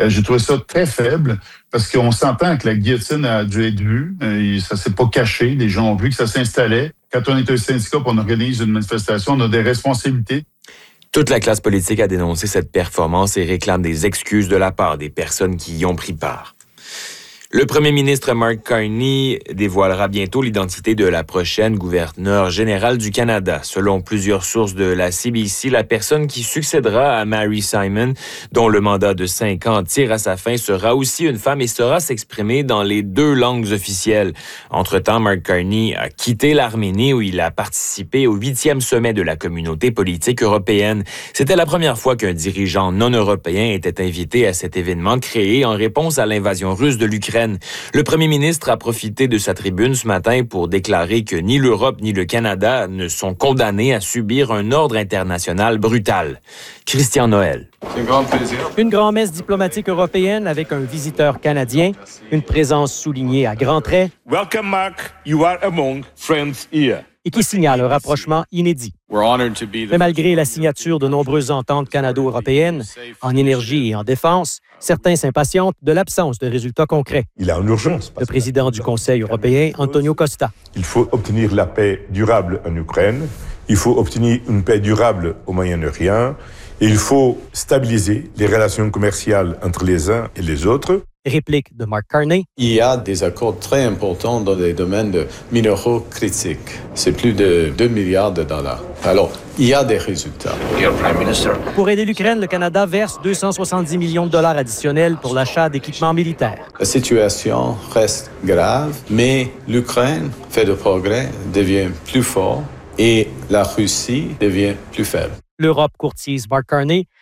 J'ai trouvé ça très faible parce qu'on s'entend que la guillotine a dû être vue. Ça s'est pas caché. Les gens ont vu que ça s'installait. Quand on est un syndicat et on organise une manifestation, on a des responsabilités. Toute la classe politique a dénoncé cette performance et réclame des excuses de la part des personnes qui y ont pris part. Le premier ministre Mark Carney dévoilera bientôt l'identité de la prochaine gouverneure générale du Canada. Selon plusieurs sources de la CBC, la personne qui succédera à Mary Simon, dont le mandat de 5 ans tire à sa fin, sera aussi une femme et saura s'exprimer dans les 2 langues officielles. Entre-temps, Mark Carney a quitté l'Arménie où il a participé au 8e sommet de la communauté politique européenne. C'était la première fois qu'un dirigeant non européen était invité à cet événement créé en réponse à l'invasion russe de l'Ukraine. Le premier ministre a profité de sa tribune ce matin pour déclarer que ni l'Europe ni le Canada ne sont condamnés à subir un ordre international brutal. Christian Noël. C'est un grand plaisir. Une grand-messe diplomatique européenne avec un visiteur canadien, une présence soulignée à grands traits. Welcome, Mark. You are among friends here. Et qui signale un rapprochement inédit. Mais malgré la signature de nombreuses ententes canado-européennes en énergie et en défense, certains s'impatientent de l'absence de résultats concrets. Il y a une urgence. Le président du Conseil européen, Antonio Costa. Il faut obtenir la paix durable en Ukraine. Il faut obtenir une paix durable au Moyen-Orient. Et il faut stabiliser les relations commerciales entre les uns et les autres. Réplique de Mark Carney. Il y a des accords très importants dans les domaines de minéraux critiques. C'est plus de 2 milliards de dollars. Alors, il y a des résultats. Pour aider l'Ukraine, le Canada verse 270 millions de dollars additionnels pour l'achat d'équipements militaires. La situation reste grave, mais l'Ukraine fait de progrès, devient plus fort et la Russie devient plus faible. L'Europe courtise Mark Carney